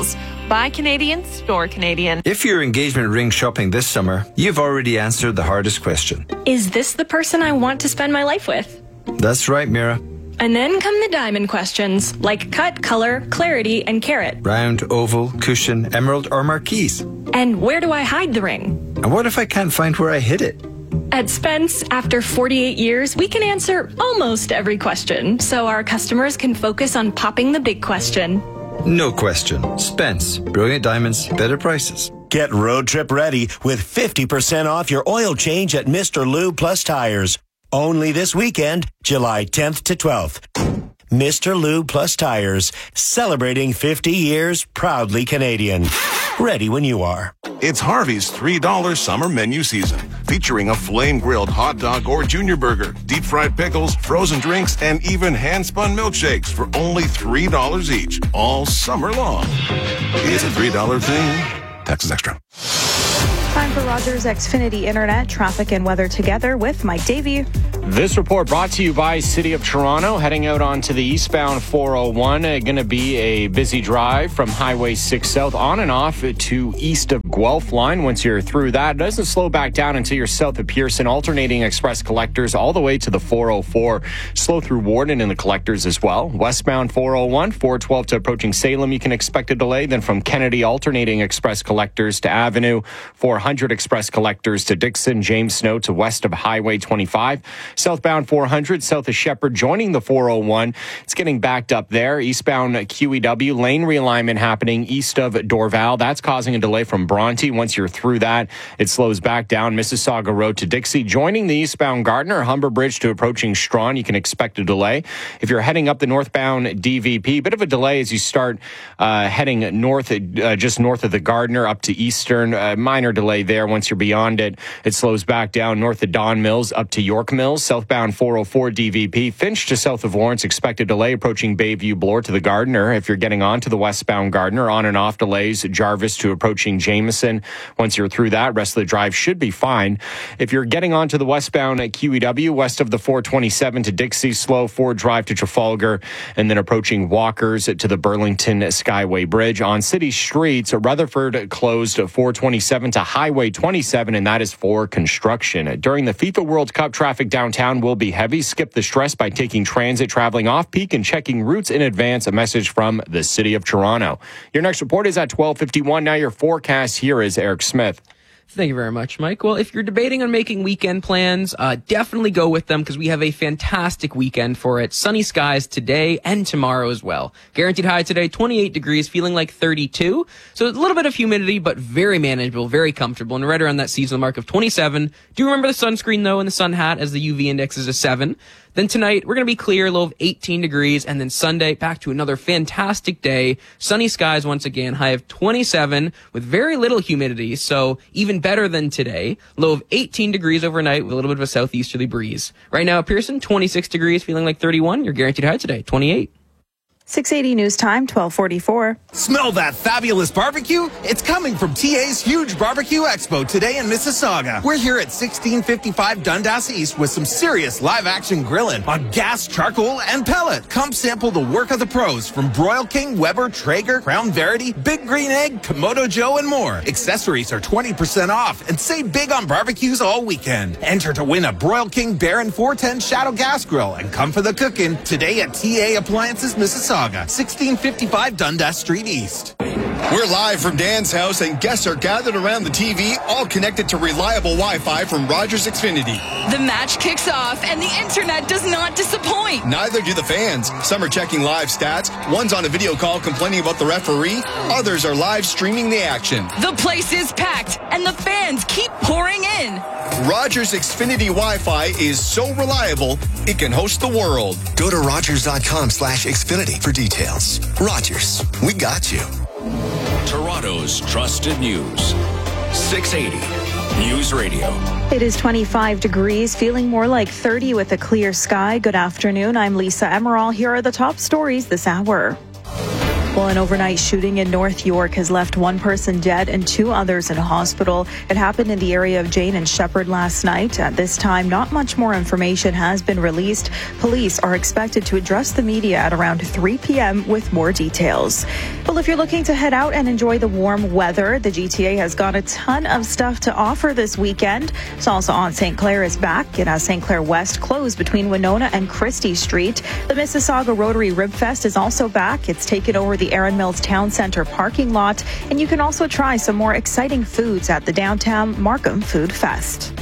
[SPEAKER 23] Buy Canadian, store Canadian.
[SPEAKER 4] If you're engagement ring shopping this summer, you've already answered the hardest question.
[SPEAKER 5] Is this the person I want to spend my life with?
[SPEAKER 4] That's right, Mira.
[SPEAKER 5] And then come the diamond questions, like cut, color, clarity, and carat.
[SPEAKER 4] Round, oval, cushion, emerald, or marquise.
[SPEAKER 5] And where do I hide the ring?
[SPEAKER 4] And what if I can't find where I hid it?
[SPEAKER 5] At Spence, after forty-eight years, we can answer almost every question, so our customers can focus on popping the big question.
[SPEAKER 4] No question. Spence. Brilliant diamonds, better prices.
[SPEAKER 6] Get road trip ready with fifty percent off your oil change at Mister Lube Plus Tires. Only this weekend, July tenth to twelfth. Mister Lube Plus Tires, celebrating fifty years, proudly Canadian. Ready when you are.
[SPEAKER 8] It's Harvey's three dollar summer menu season, featuring a flame-grilled hot dog or junior burger, deep-fried pickles, frozen drinks, and even hand-spun milkshakes for only three dollars each, all summer long. It's a three dollar thing. Taxes extra.
[SPEAKER 27] Time for Rogers Xfinity Internet, traffic and weather together with Mike Davey.
[SPEAKER 11] This report brought to you by City of Toronto. Heading out onto the eastbound four oh one. Uh, going to be a busy drive from Highway six South on and off to east of Guelph line. Once you're through that, it doesn't slow back down until you're south of Pearson. Alternating express collectors all the way to the four oh four. Slow through Warden and the collectors as well. Westbound four oh one, four twelve to approaching Salem, you can expect a delay. Then from Kennedy, alternating express collectors to Avenue. four hundred express collectors to Dixon, James Snow to west of Highway twenty-five. Southbound four hundred, south of Shepherd, joining the four oh one. It's getting backed up there. Eastbound Q E W, lane realignment happening east of Dorval. That's causing a delay from Bronte. Once you're through that, it slows back down Mississauga Road to Dixie. Joining the eastbound Gardner, Humber Bridge to approaching Strawn, you can expect a delay. If you're heading up the northbound D V P, bit of a delay as you start uh, heading north, uh, just north of the Gardner up to Eastern. Uh, minor delay there. Once you're beyond it, it slows back down north of Don Mills up to York Mills. Southbound four oh four D V P. Finch to south of Lawrence, expected delay approaching Bayview Bloor to the Gardner. If you're getting on to the westbound Gardner, on and off delays. Jarvis to approaching Jameson. Once you're through that, rest of the drive should be fine. If you're getting on to the westbound at Q E W, west of the four twenty-seven to Dixie, slow Ford Drive to Trafalgar, and then approaching Walkers to the Burlington Skyway Bridge. On city streets, Rutherford closed four twenty-seven to Highway twenty-seven, and that is for construction. During the FIFA World Cup, traffic downtown will be heavy. Skip the stress by taking transit, traveling off-peak, and checking routes in advance. A message from the City of Toronto. Your next report is at twelve fifty-one. Now your forecast, here is Eric Smith.
[SPEAKER 12] Thank you very much, Mike. Well, if you're debating on making weekend plans, uh, definitely go with them because we have a fantastic weekend for it. Sunny skies today and tomorrow as well. Guaranteed high today, twenty-eight degrees, feeling like thirty-two. So a little bit of humidity, but very manageable, very comfortable, and right around that seasonal mark of twenty-seven. Do remember the sunscreen, though, and the sun hat as the U V index is a seven. Then tonight, we're going to be clear, low of eighteen degrees, and then Sunday, back to another fantastic day. Sunny skies once again, high of twenty-seven with very little humidity, so even better than today. Low of eighteen degrees overnight with a little bit of a southeasterly breeze. Right now at Pearson, twenty-six degrees, feeling like thirty-one. Your guaranteed high today, twenty-eight.
[SPEAKER 27] six eighty News Time, twelve forty-four.
[SPEAKER 10] Smell that fabulous barbecue? It's coming from T A's huge barbecue expo today in Mississauga. We're here at sixteen fifty-five Dundas East with some serious live-action grilling on gas, charcoal, and pellet. Come sample the work of the pros from Broil King, Weber, Traeger, Crown Verity, Big Green Egg, Komodo Joe, and more. Accessories are twenty percent off and save big on barbecues all weekend. Enter to win a Broil King Baron four ten Shadow Gas Grill and come for the cooking today at T A Appliances Mississauga. sixteen fifty-five Dundas Street East.
[SPEAKER 24] We're live from Dan's house, and guests are gathered around the T V, all connected to reliable Wi-Fi from Rogers Xfinity.
[SPEAKER 25] The match kicks off, and the internet does not disappoint.
[SPEAKER 24] Neither do the fans. Some are checking live stats. One's on a video call complaining about the referee. Others are live streaming the action.
[SPEAKER 25] The place is packed, and the fans keep pouring in.
[SPEAKER 24] Rogers Xfinity Wi-Fi is so reliable, it can host the world.
[SPEAKER 26] Go to Rogers.com slash Xfinity for details. Rogers, we got you.
[SPEAKER 29] Toronto's trusted news. six eighty News Radio.
[SPEAKER 27] It is twenty-five degrees, feeling more like thirty with a clear sky. Good afternoon. I'm Lisa Emerald. Here are the top stories this hour. Well, an overnight shooting in North York has left one person dead and two others in a hospital. It happened in the area of Jane and Shepherd last night. At this time, not much more information has been released. Police are expected to address the media at around three p.m. with more details. Well, if you're looking to head out and enjoy the warm weather, the G T A has got a ton of stuff to offer this weekend. Salsa on Saint Clair is back. It has Saint Clair West closed between Winona and Christie Street. The Mississauga Rotary Rib Fest is also back. It's taken over the Erin Mills Town Center parking lot, and you can also try some more exciting foods at the downtown Markham Food Fest.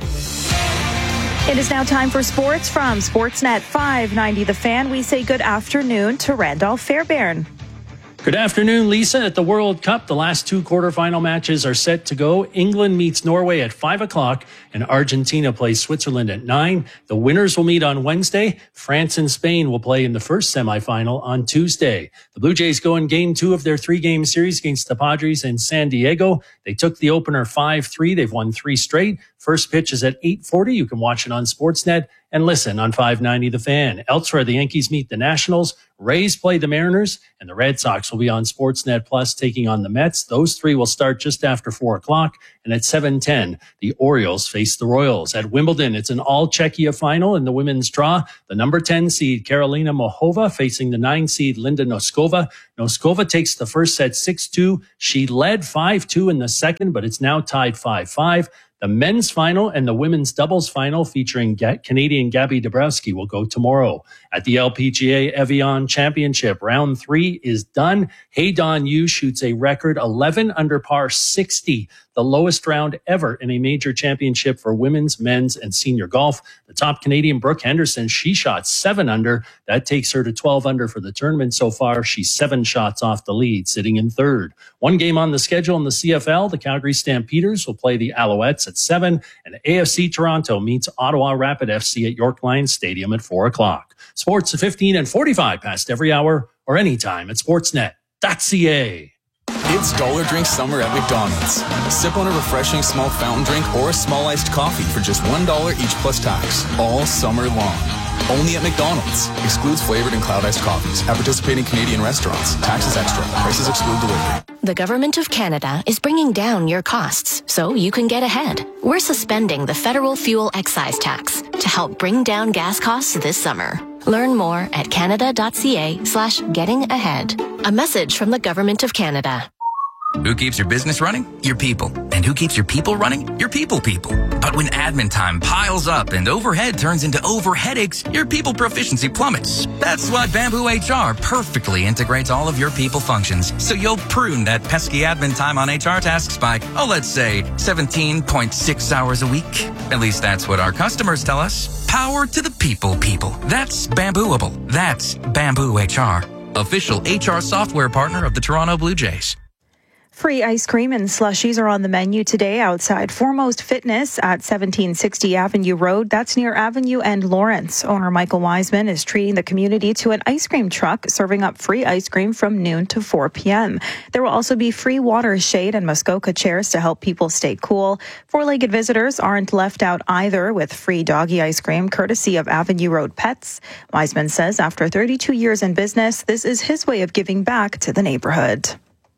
[SPEAKER 27] It is now time for sports from Sportsnet five ninety The Fan. We say good afternoon to Randolph Fairbairn.
[SPEAKER 1] Good afternoon, Lisa. At the World Cup, the last two quarterfinal matches are set to go. England meets Norway at five o'clock, and Argentina plays Switzerland at nine. The winners will meet on Wednesday. France and Spain will play in the first semifinal on Tuesday. The Blue Jays go in game two of their three-game series against the Padres in San Diego. They took the opener five three. They've won three straight. First pitch is at eight forty. You can watch it on Sportsnet and listen on five ninety The Fan. Elsewhere, the Yankees meet the Nationals, Rays play the Mariners, and the Red Sox will be on Sportsnet Plus taking on the Mets. Those three will start just after four o'clock, and at seven ten, the Orioles face the Royals. At Wimbledon, it's an all-Czechia final in the women's draw. The number ten seed, Karolina Muchova, facing the nine seed, Linda Noskova. Noskova takes the first set six two. She led five two in the second, but it's now tied five five. The men's final and the women's doubles final featuring Ga- Canadian Gabby Dabrowski will go tomorrow. At the L P G A Evian Championship, round three is done. Hey Don Yu shoots a record eleven under par sixty, the lowest round ever in a major championship for women's, men's, and senior golf. The top Canadian, Brooke Henderson, she shot seven under. That takes her to twelve under for the tournament so far. She's seven shots off the lead, sitting in third. One game on the schedule in the C F L. The Calgary Stampeders will play the Alouettes at seven, and A F C Toronto meets Ottawa Rapid F C at York Lions Stadium at four o'clock. Sports at fifteen and forty-five past every hour or anytime at sportsnet dot c a.
[SPEAKER 2] It's Dollar Drink Summer at McDonald's. Sip on a refreshing small fountain drink or a small iced coffee for just one dollar each plus tax, all summer long. Only at McDonald's. Excludes flavored and cloud iced coffees. At participating Canadian restaurants. Taxes extra. Prices exclude delivery.
[SPEAKER 3] The Government of Canada is bringing down your costs so you can get ahead. We're suspending the federal fuel excise tax to help bring down gas costs this summer. Learn more at canada.ca slash getting ahead. A message from the Government of Canada.
[SPEAKER 9] Who keeps your business running? Your people. And who keeps your people running? Your people people. But when admin time piles up and overhead turns into over headaches, your people proficiency plummets. That's why Bamboo H R perfectly integrates all of your people functions, so you'll prune that pesky admin time on H R tasks by, oh, let's say seventeen point six hours a week. At least that's what our customers tell us. Power to the people people. That's Bambooable. That's Bamboo H R. Official H R software partner of the Toronto Blue Jays.
[SPEAKER 27] Free ice cream and slushies are on the menu today outside Foremost Fitness at seventeen sixty Avenue Road. That's near Avenue and Lawrence. Owner Michael Wiseman is treating the community to an ice cream truck serving up free ice cream from noon to four p.m. There will also be free water, shade, and Muskoka chairs to help people stay cool. Four-legged visitors aren't left out either with free doggy ice cream courtesy of Avenue Road Pets. Wiseman says after thirty-two years in business, this is his way of giving back to the neighborhood.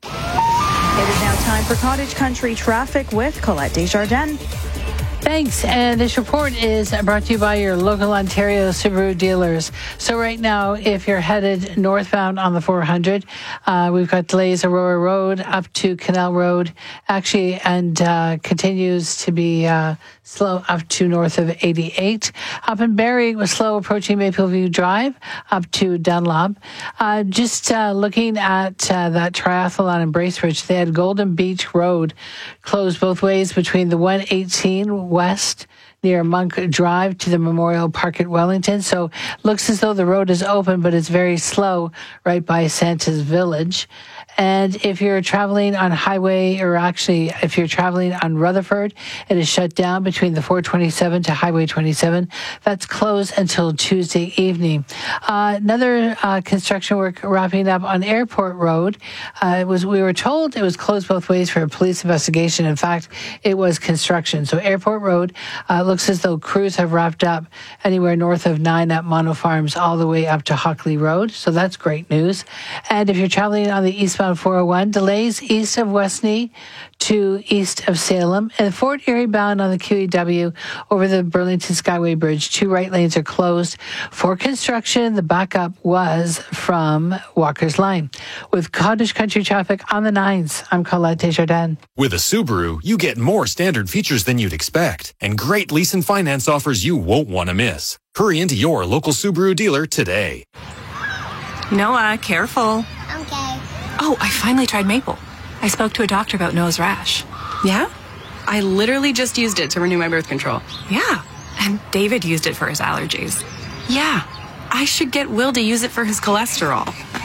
[SPEAKER 27] It is now time for Cottage Country traffic with Colette Desjardins.
[SPEAKER 7] Thanks. And this report is brought to you by your local Ontario Subaru dealers. So right now, if you're headed northbound on the four hundred, uh, we've got delays Aurora Road up to Canal Road, actually, and uh, continues to be uh, slow up to north of eighty-eight. Up in Barrie, it was slow approaching Mapleview Drive up to Dunlop. Uh, just uh, looking at uh, that triathlon in Bracebridge, they had Golden Beach Road closed both ways between the one eighteen west near Monk Drive to the Memorial Park at Wellington. So looks as though the road is open, but it's very slow right by Santa's Village. And if you're traveling on highway, or actually if you're traveling on Rutherford, it is shut down between the four twenty-seven to Highway twenty-seven. That's closed until Tuesday evening. Uh, another uh, construction work wrapping up on Airport Road. Uh, it was we were told it was closed both ways for a police investigation. In fact, it was construction. So Airport Road uh, looks as though crews have wrapped up anywhere north of nine at Mono Farms all the way up to Hockley Road. So that's great news. And if you're traveling on the eastbound four oh one, delays east of Westney to east of Salem, and Fort Erie bound on the Q E W over the Burlington Skyway Bridge. Two right lanes are closed for construction. The backup was from Walker's Line. With Cottage Country traffic on the nines, I'm Colette Desjardins.
[SPEAKER 13] With a Subaru, you get more standard features than you'd expect, and great lease and finance offers you won't want to miss. Hurry into your local Subaru dealer today.
[SPEAKER 14] Noah, careful.
[SPEAKER 15] Okay.
[SPEAKER 14] Oh, I finally tried Maple. I spoke to a doctor about nose rash.
[SPEAKER 15] Yeah? I literally just used it to renew my birth control.
[SPEAKER 14] Yeah. And David used it for his allergies.
[SPEAKER 15] Yeah.
[SPEAKER 14] I should get Will to use it for his cholesterol.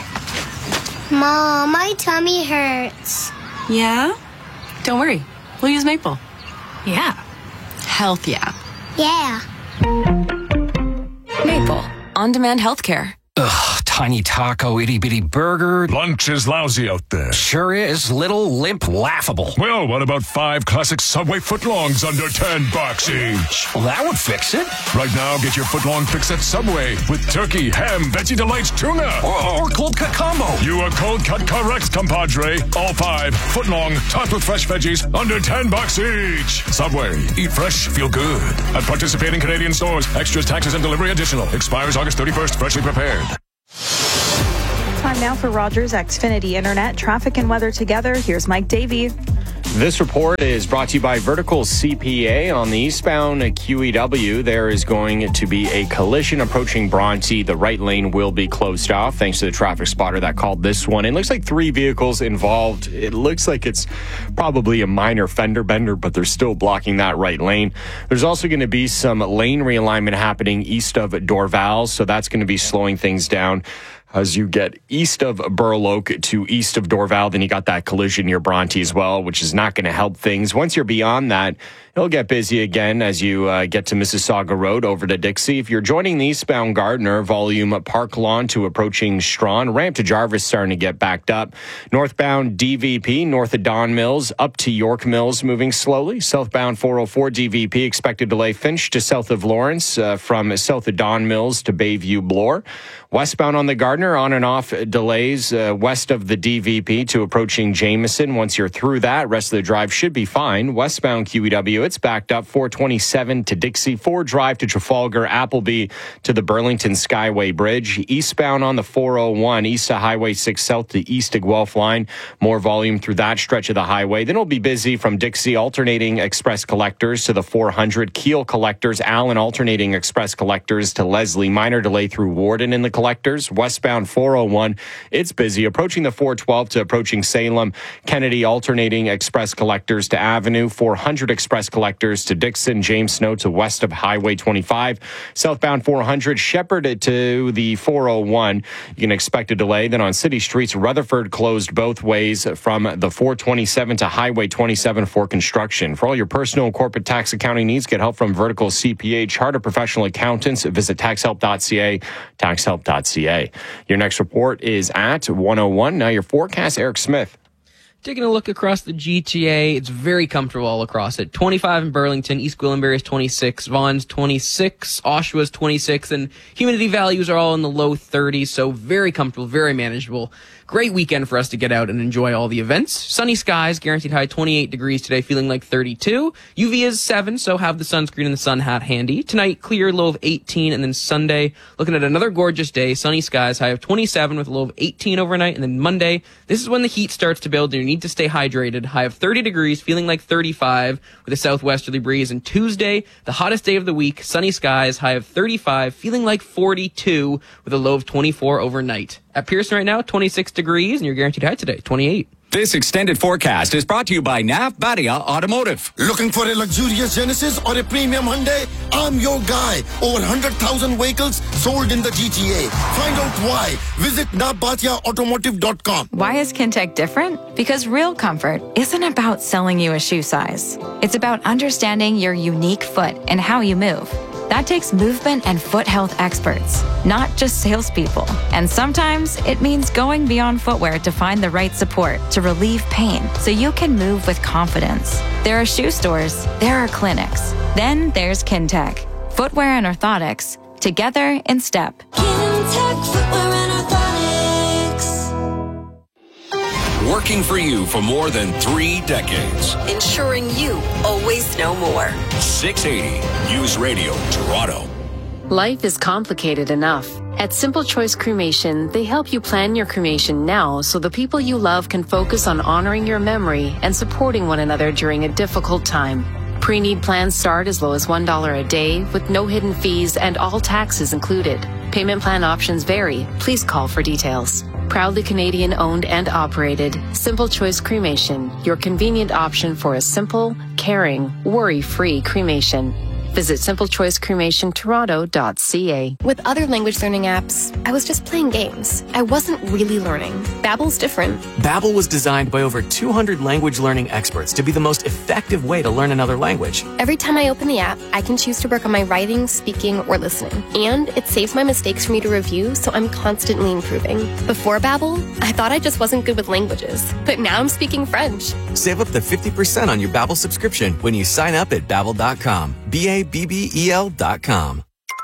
[SPEAKER 15] Mom, my tummy hurts.
[SPEAKER 14] Yeah? Don't worry. We'll use Maple. Yeah. Health, yeah.
[SPEAKER 15] Yeah.
[SPEAKER 23] Maple. On-demand healthcare.
[SPEAKER 17] Ugh, tiny taco, itty-bitty burger.
[SPEAKER 18] Lunch is lousy out there.
[SPEAKER 17] Sure is. Little, limp, laughable.
[SPEAKER 18] Well, what about five classic Subway footlongs under ten bucks each?
[SPEAKER 17] Well, that would fix it.
[SPEAKER 18] Right now, get your footlong fix at Subway with turkey, ham, Veggie Delights, tuna.
[SPEAKER 17] Or, or cold cut combo.
[SPEAKER 18] You are cold cut correct, compadre. All five footlong, topped with fresh veggies, under ten bucks each. Subway. Eat fresh, feel good. At participating Canadian stores. Extras, taxes, and delivery additional. Expires August thirty-first. Freshly prepared.
[SPEAKER 27] Time now for Rogers Xfinity Internet. Traffic and weather together. Here's Mike Davey.
[SPEAKER 11] This report is brought to you by Vertical C P A. On the eastbound Q E W, there is going to be a collision approaching Bronte. The right lane will be closed off thanks to the traffic spotter that called this one. It looks like three vehicles involved. It looks like it's probably a minor fender bender, but they're still blocking that right lane. There's also going to be some lane realignment happening east of Dorval, so that's going to be slowing things down. As you get east of Burloak to east of Dorval, then you got that collision near Bronte as well, which is not going to help things. Once you're beyond that, it'll get busy again as you uh, get to Mississauga Road over to Dixie. If you're joining the eastbound Gardner, volume Park Lawn to approaching Strawn, ramp to Jarvis starting to get backed up. Northbound D V P, north of Don Mills, up to York Mills, moving slowly. Southbound four oh four D V P, expected delay Finch to south of Lawrence, uh, from south of Don Mills to Bayview Bloor. Westbound on the Gardner, on and off delays uh, west of the D V P to approaching Jameson. Once you're through that, rest of the drive should be fine. Westbound Q E W, it's backed up. four twenty-seven to Dixie, four Drive to Trafalgar, Appleby to the Burlington Skyway Bridge. Eastbound on the four oh one, east of Highway six south to east of Guelph Line. More volume through that stretch of the highway. Then it'll be busy from Dixie, alternating express collectors to the four hundred. Keel collectors, Allen alternating express collectors to Leslie. Minor delay through Warden in the collectors. Westbound four oh one, it's busy. Approaching the four twelve to approaching Salem. Kennedy alternating express collectors to Avenue. four hundred express collectors to Dixon. James Snow to west of Highway twenty-five. Southbound four hundred, Shepherd to the four oh one. You can expect a delay. Then on city streets, Rutherford closed both ways from the four twenty-seven to Highway twenty-seven for construction. For all your personal and corporate tax accounting needs, get help from Vertical C P A. Chartered professional accountants. Visit tax help dot c a, tax help dot c a. Your next report is at one oh one. Now your forecast, Eric Smith.
[SPEAKER 12] Taking a look across the G T A, it's very comfortable all across it. twenty-five in Burlington, East Gwillimbury is twenty-six, Vaughan's twenty-six, Oshawa's twenty-six, and humidity values are all in the low thirties, so very comfortable, very manageable. Great weekend for us to get out and enjoy all the events. Sunny skies, guaranteed high twenty-eight degrees today, feeling like thirty-two. U V is seven, so have the sunscreen and the sun hat handy. Tonight, clear, low of eighteen, and then Sunday, looking at another gorgeous day, sunny skies, high of twenty-seven with a low of eighteen overnight, and then Monday, this is when the heat starts to build and you need to stay hydrated. High of thirty degrees, feeling like thirty-five with a southwesterly breeze. And Tuesday, the hottest day of the week, sunny skies, high of thirty-five, feeling like forty-two with a low of twenty-four overnight. At Pearson right now, twenty-six degrees, and your guaranteed high today, twenty-eight.
[SPEAKER 17] This extended forecast is brought to you by Nav Badia Automotive.
[SPEAKER 4] Looking for a luxurious Genesis or a premium Hyundai? I'm your guy. Over one hundred thousand vehicles sold in the G T A. Find out why. Visit nav badia automotive dot com.
[SPEAKER 5] Why is Kintec different? Because real comfort isn't about selling you a shoe size. It's about understanding your unique foot and how you move. That takes movement and foot health experts, not just salespeople. And sometimes it means going beyond footwear to find the right support to relieve pain so you can move with confidence. There are shoe stores, there are clinics. Then there's Kintec. Footwear and orthotics, together in step.
[SPEAKER 6] Kintec Footwear and Orthotics.
[SPEAKER 29] Working for you for more than three decades.
[SPEAKER 16] Ensuring you always know more.
[SPEAKER 29] six eighty News Radio, Toronto.
[SPEAKER 19] Life is complicated enough. At Simple Choice Cremation, they help you plan your cremation now so the people you love can focus on honoring your memory and supporting one another during a difficult time. Pre-need plans start as low as one dollar a day with no hidden fees and all taxes included. Payment plan options vary. Please call for details. Proudly Canadian owned and operated, Simple Choice Cremation, your convenient option for a simple, caring, worry-free cremation. Visit simple choice cremation toronto dot c a.
[SPEAKER 20] With other language learning apps, I was just playing games. I wasn't really learning. Babbel's different.
[SPEAKER 21] Babbel was designed by over two hundred language learning experts to be the most effective way to learn another language.
[SPEAKER 20] Every time I open the app, I can choose to work on my writing, speaking, or listening. And it saves my mistakes for me to review, so I'm constantly improving. Before Babbel, I thought I just wasn't good with languages. But now I'm speaking French.
[SPEAKER 21] Save up to fifty percent on your Babbel subscription when you sign up at babbel dot com. B A B B E L dot com.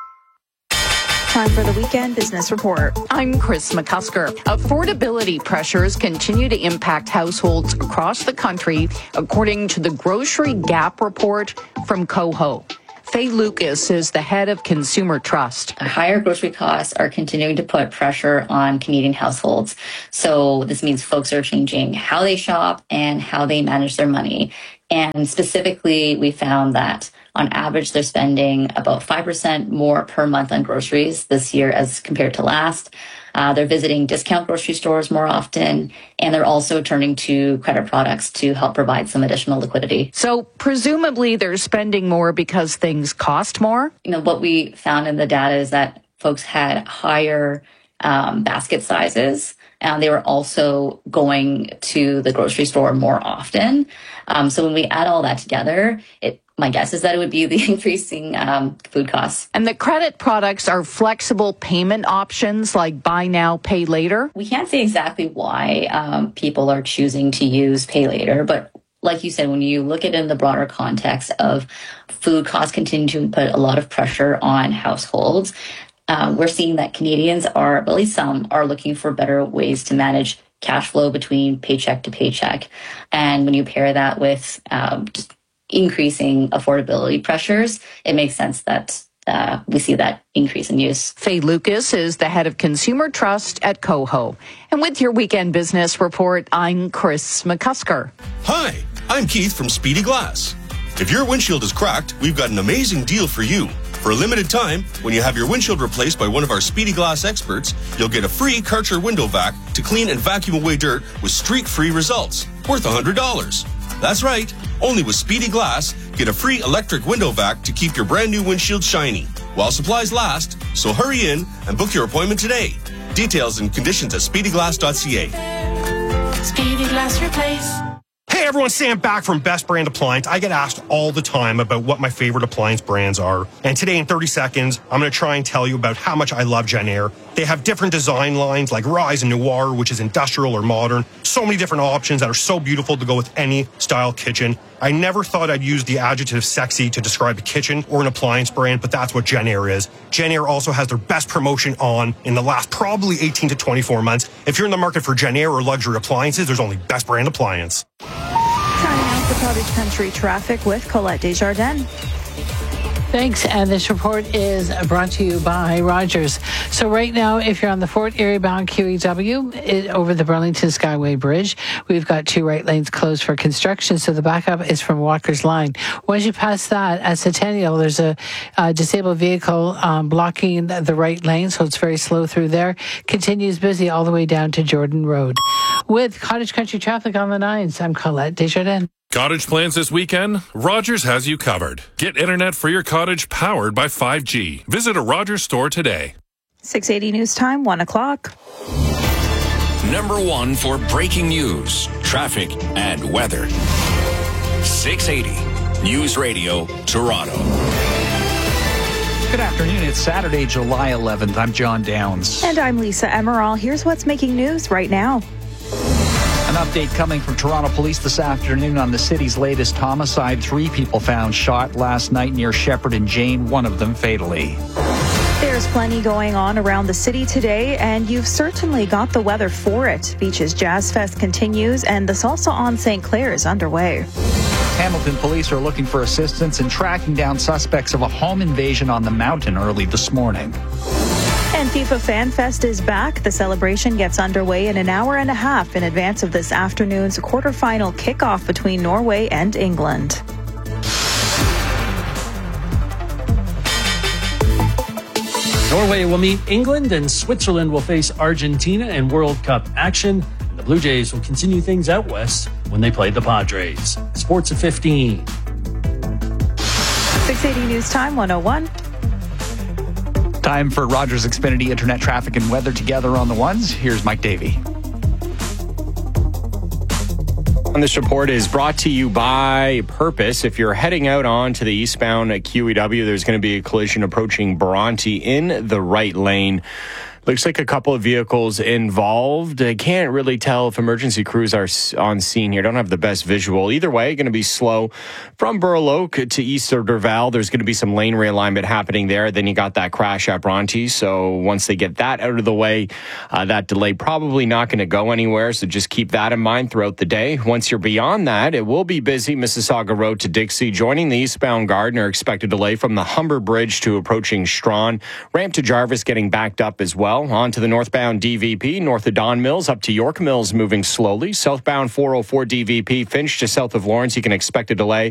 [SPEAKER 27] Time for the Weekend Business Report.
[SPEAKER 22] I'm Chris McCusker. Affordability pressures continue to impact households across the country, according to the Grocery Gap report from Coho. Faye Lucas is the head of Consumer Trust.
[SPEAKER 28] Higher grocery costs are continuing to put pressure on Canadian households. So this means folks are changing how they shop and how they manage their money. And specifically, we found that on average, they're spending about five percent more per month on groceries this year as compared to last. Uh, they're visiting discount grocery stores more often, and they're also turning to credit products to help provide some additional liquidity.
[SPEAKER 22] So presumably they're spending more because things cost more?
[SPEAKER 28] You know, what we found in the data is that folks had higher um, basket sizes. And they were also going to the grocery store more often. Um, so when we add all that together, it my guess is that it would be the increasing um, food costs.
[SPEAKER 22] And the credit products are flexible payment options like buy now, pay later?
[SPEAKER 28] We can't say exactly why um, people are choosing to use pay later, but like you said, when you look at it in the broader context of food costs continue to put a lot of pressure on households, uh, we're seeing that Canadians are, at least some, are looking for better ways to manage cash flow between paycheck to paycheck. And when you pair that with um, just increasing affordability pressures, it makes sense that uh, we see that increase in use.
[SPEAKER 22] Faye Lucas is the head of Consumer Trust at Coho. And with your Weekend Business Report, I'm Chris McCusker.
[SPEAKER 30] Hi, I'm Keith from Speedy Glass. If your windshield is cracked, we've got an amazing deal for you. For a limited time, when you have your windshield replaced by one of our Speedy Glass experts, you'll get a free Karcher window vac to clean and vacuum away dirt with streak-free results, worth one hundred dollars. That's right. Only with Speedy Glass, get a free electric window vac to keep your brand new windshield shiny while supplies last. So hurry in and book your appointment today. Details and conditions at speedy glass dot c a.
[SPEAKER 6] Speedy Glass Replace.
[SPEAKER 31] Hey everyone, Sam back from Best Brand Appliance. I get asked all the time about what my favorite appliance brands are. And today in thirty seconds, I'm going to try and tell you about how much I love Genair. They have different design lines like Rise and Noir, which is industrial or modern. So many different options that are so beautiful to go with any style kitchen. I never thought I'd use the adjective sexy to describe a kitchen or an appliance brand, but that's what Genair is. Genair also has their best promotion on in the last probably eighteen to twenty-four months. If you're in the market for Genair or luxury appliances, there's only Best Brand Appliance.
[SPEAKER 27] Starting out the Cottage Country traffic with Colette Desjardins.
[SPEAKER 1] Thanks. And this report is brought to you by Rogers. So right now, if you're on the Fort Erie bound Q E W it, over the Burlington Skyway Bridge, we've got two right lanes closed for construction. So the backup is from Walker's Line. Once you pass that at Centennial, there's a, a disabled vehicle um, blocking the right lane. So it's very slow through there. Continues busy all the way down to Jordan Road. With Cottage Country traffic on the nines, I'm Colette Desjardins.
[SPEAKER 2] Cottage plans this weekend? Rogers has you covered. Get internet for your cottage powered by five G. Visit a Rogers store today.
[SPEAKER 27] six eighty News Time, one o'clock.
[SPEAKER 29] Number one for breaking news, traffic, and weather. six eighty News Radio, Toronto.
[SPEAKER 3] Good afternoon. It's Saturday, July eleventh. I'm John Downs.
[SPEAKER 27] And I'm Lisa Emerald. Here's what's making news right now.
[SPEAKER 3] An update coming from Toronto Police this afternoon on the city's latest homicide. Three people found shot last night near Shepherd and Jane, one of them fatally.
[SPEAKER 27] There's plenty going on around the city today, and you've certainly got the weather for it. Beaches Jazz Fest continues, and the Salsa on Saint Clair is underway.
[SPEAKER 3] Hamilton police are looking for assistance in tracking down suspects of a home invasion on the mountain early this morning.
[SPEAKER 27] And FIFA Fan Fest is back. The celebration gets underway in an hour and a half in advance of this afternoon's quarterfinal kickoff between Norway and England.
[SPEAKER 7] Norway will meet England and Switzerland will face Argentina in World Cup action. The Blue Jays will continue things out west when they play the Padres. Sports at fifteen.
[SPEAKER 27] six eighty News Time, one oh one.
[SPEAKER 3] Time for Rogers Xfinity Internet traffic and weather together on the ones. Here's Mike Davey.
[SPEAKER 11] And this report is brought to you by Purpose. If you're heading out on to the eastbound at Q E W, there's going to be a collision approaching Bronte in the right lane. Looks like a couple of vehicles involved. I can't really tell if emergency crews are on scene here. Don't have the best visual. Either way, going to be slow from Burloak to east of Dorval. There's going to be some lane realignment happening there. Then you got that crash at Bronte. So once they get that out of the way, uh, that delay probably not going to go anywhere. So just keep that in mind throughout the day. Once you're beyond that, it will be busy. Mississauga Road to Dixie. Joining the eastbound Gardner, expected delay from the Humber Bridge to approaching Strawn. Ramp to Jarvis getting backed up as well. On to the northbound D V P, north of Don Mills, up to York Mills, moving slowly. Southbound four oh four D V P, Finch to south of Lawrence, you can expect a delay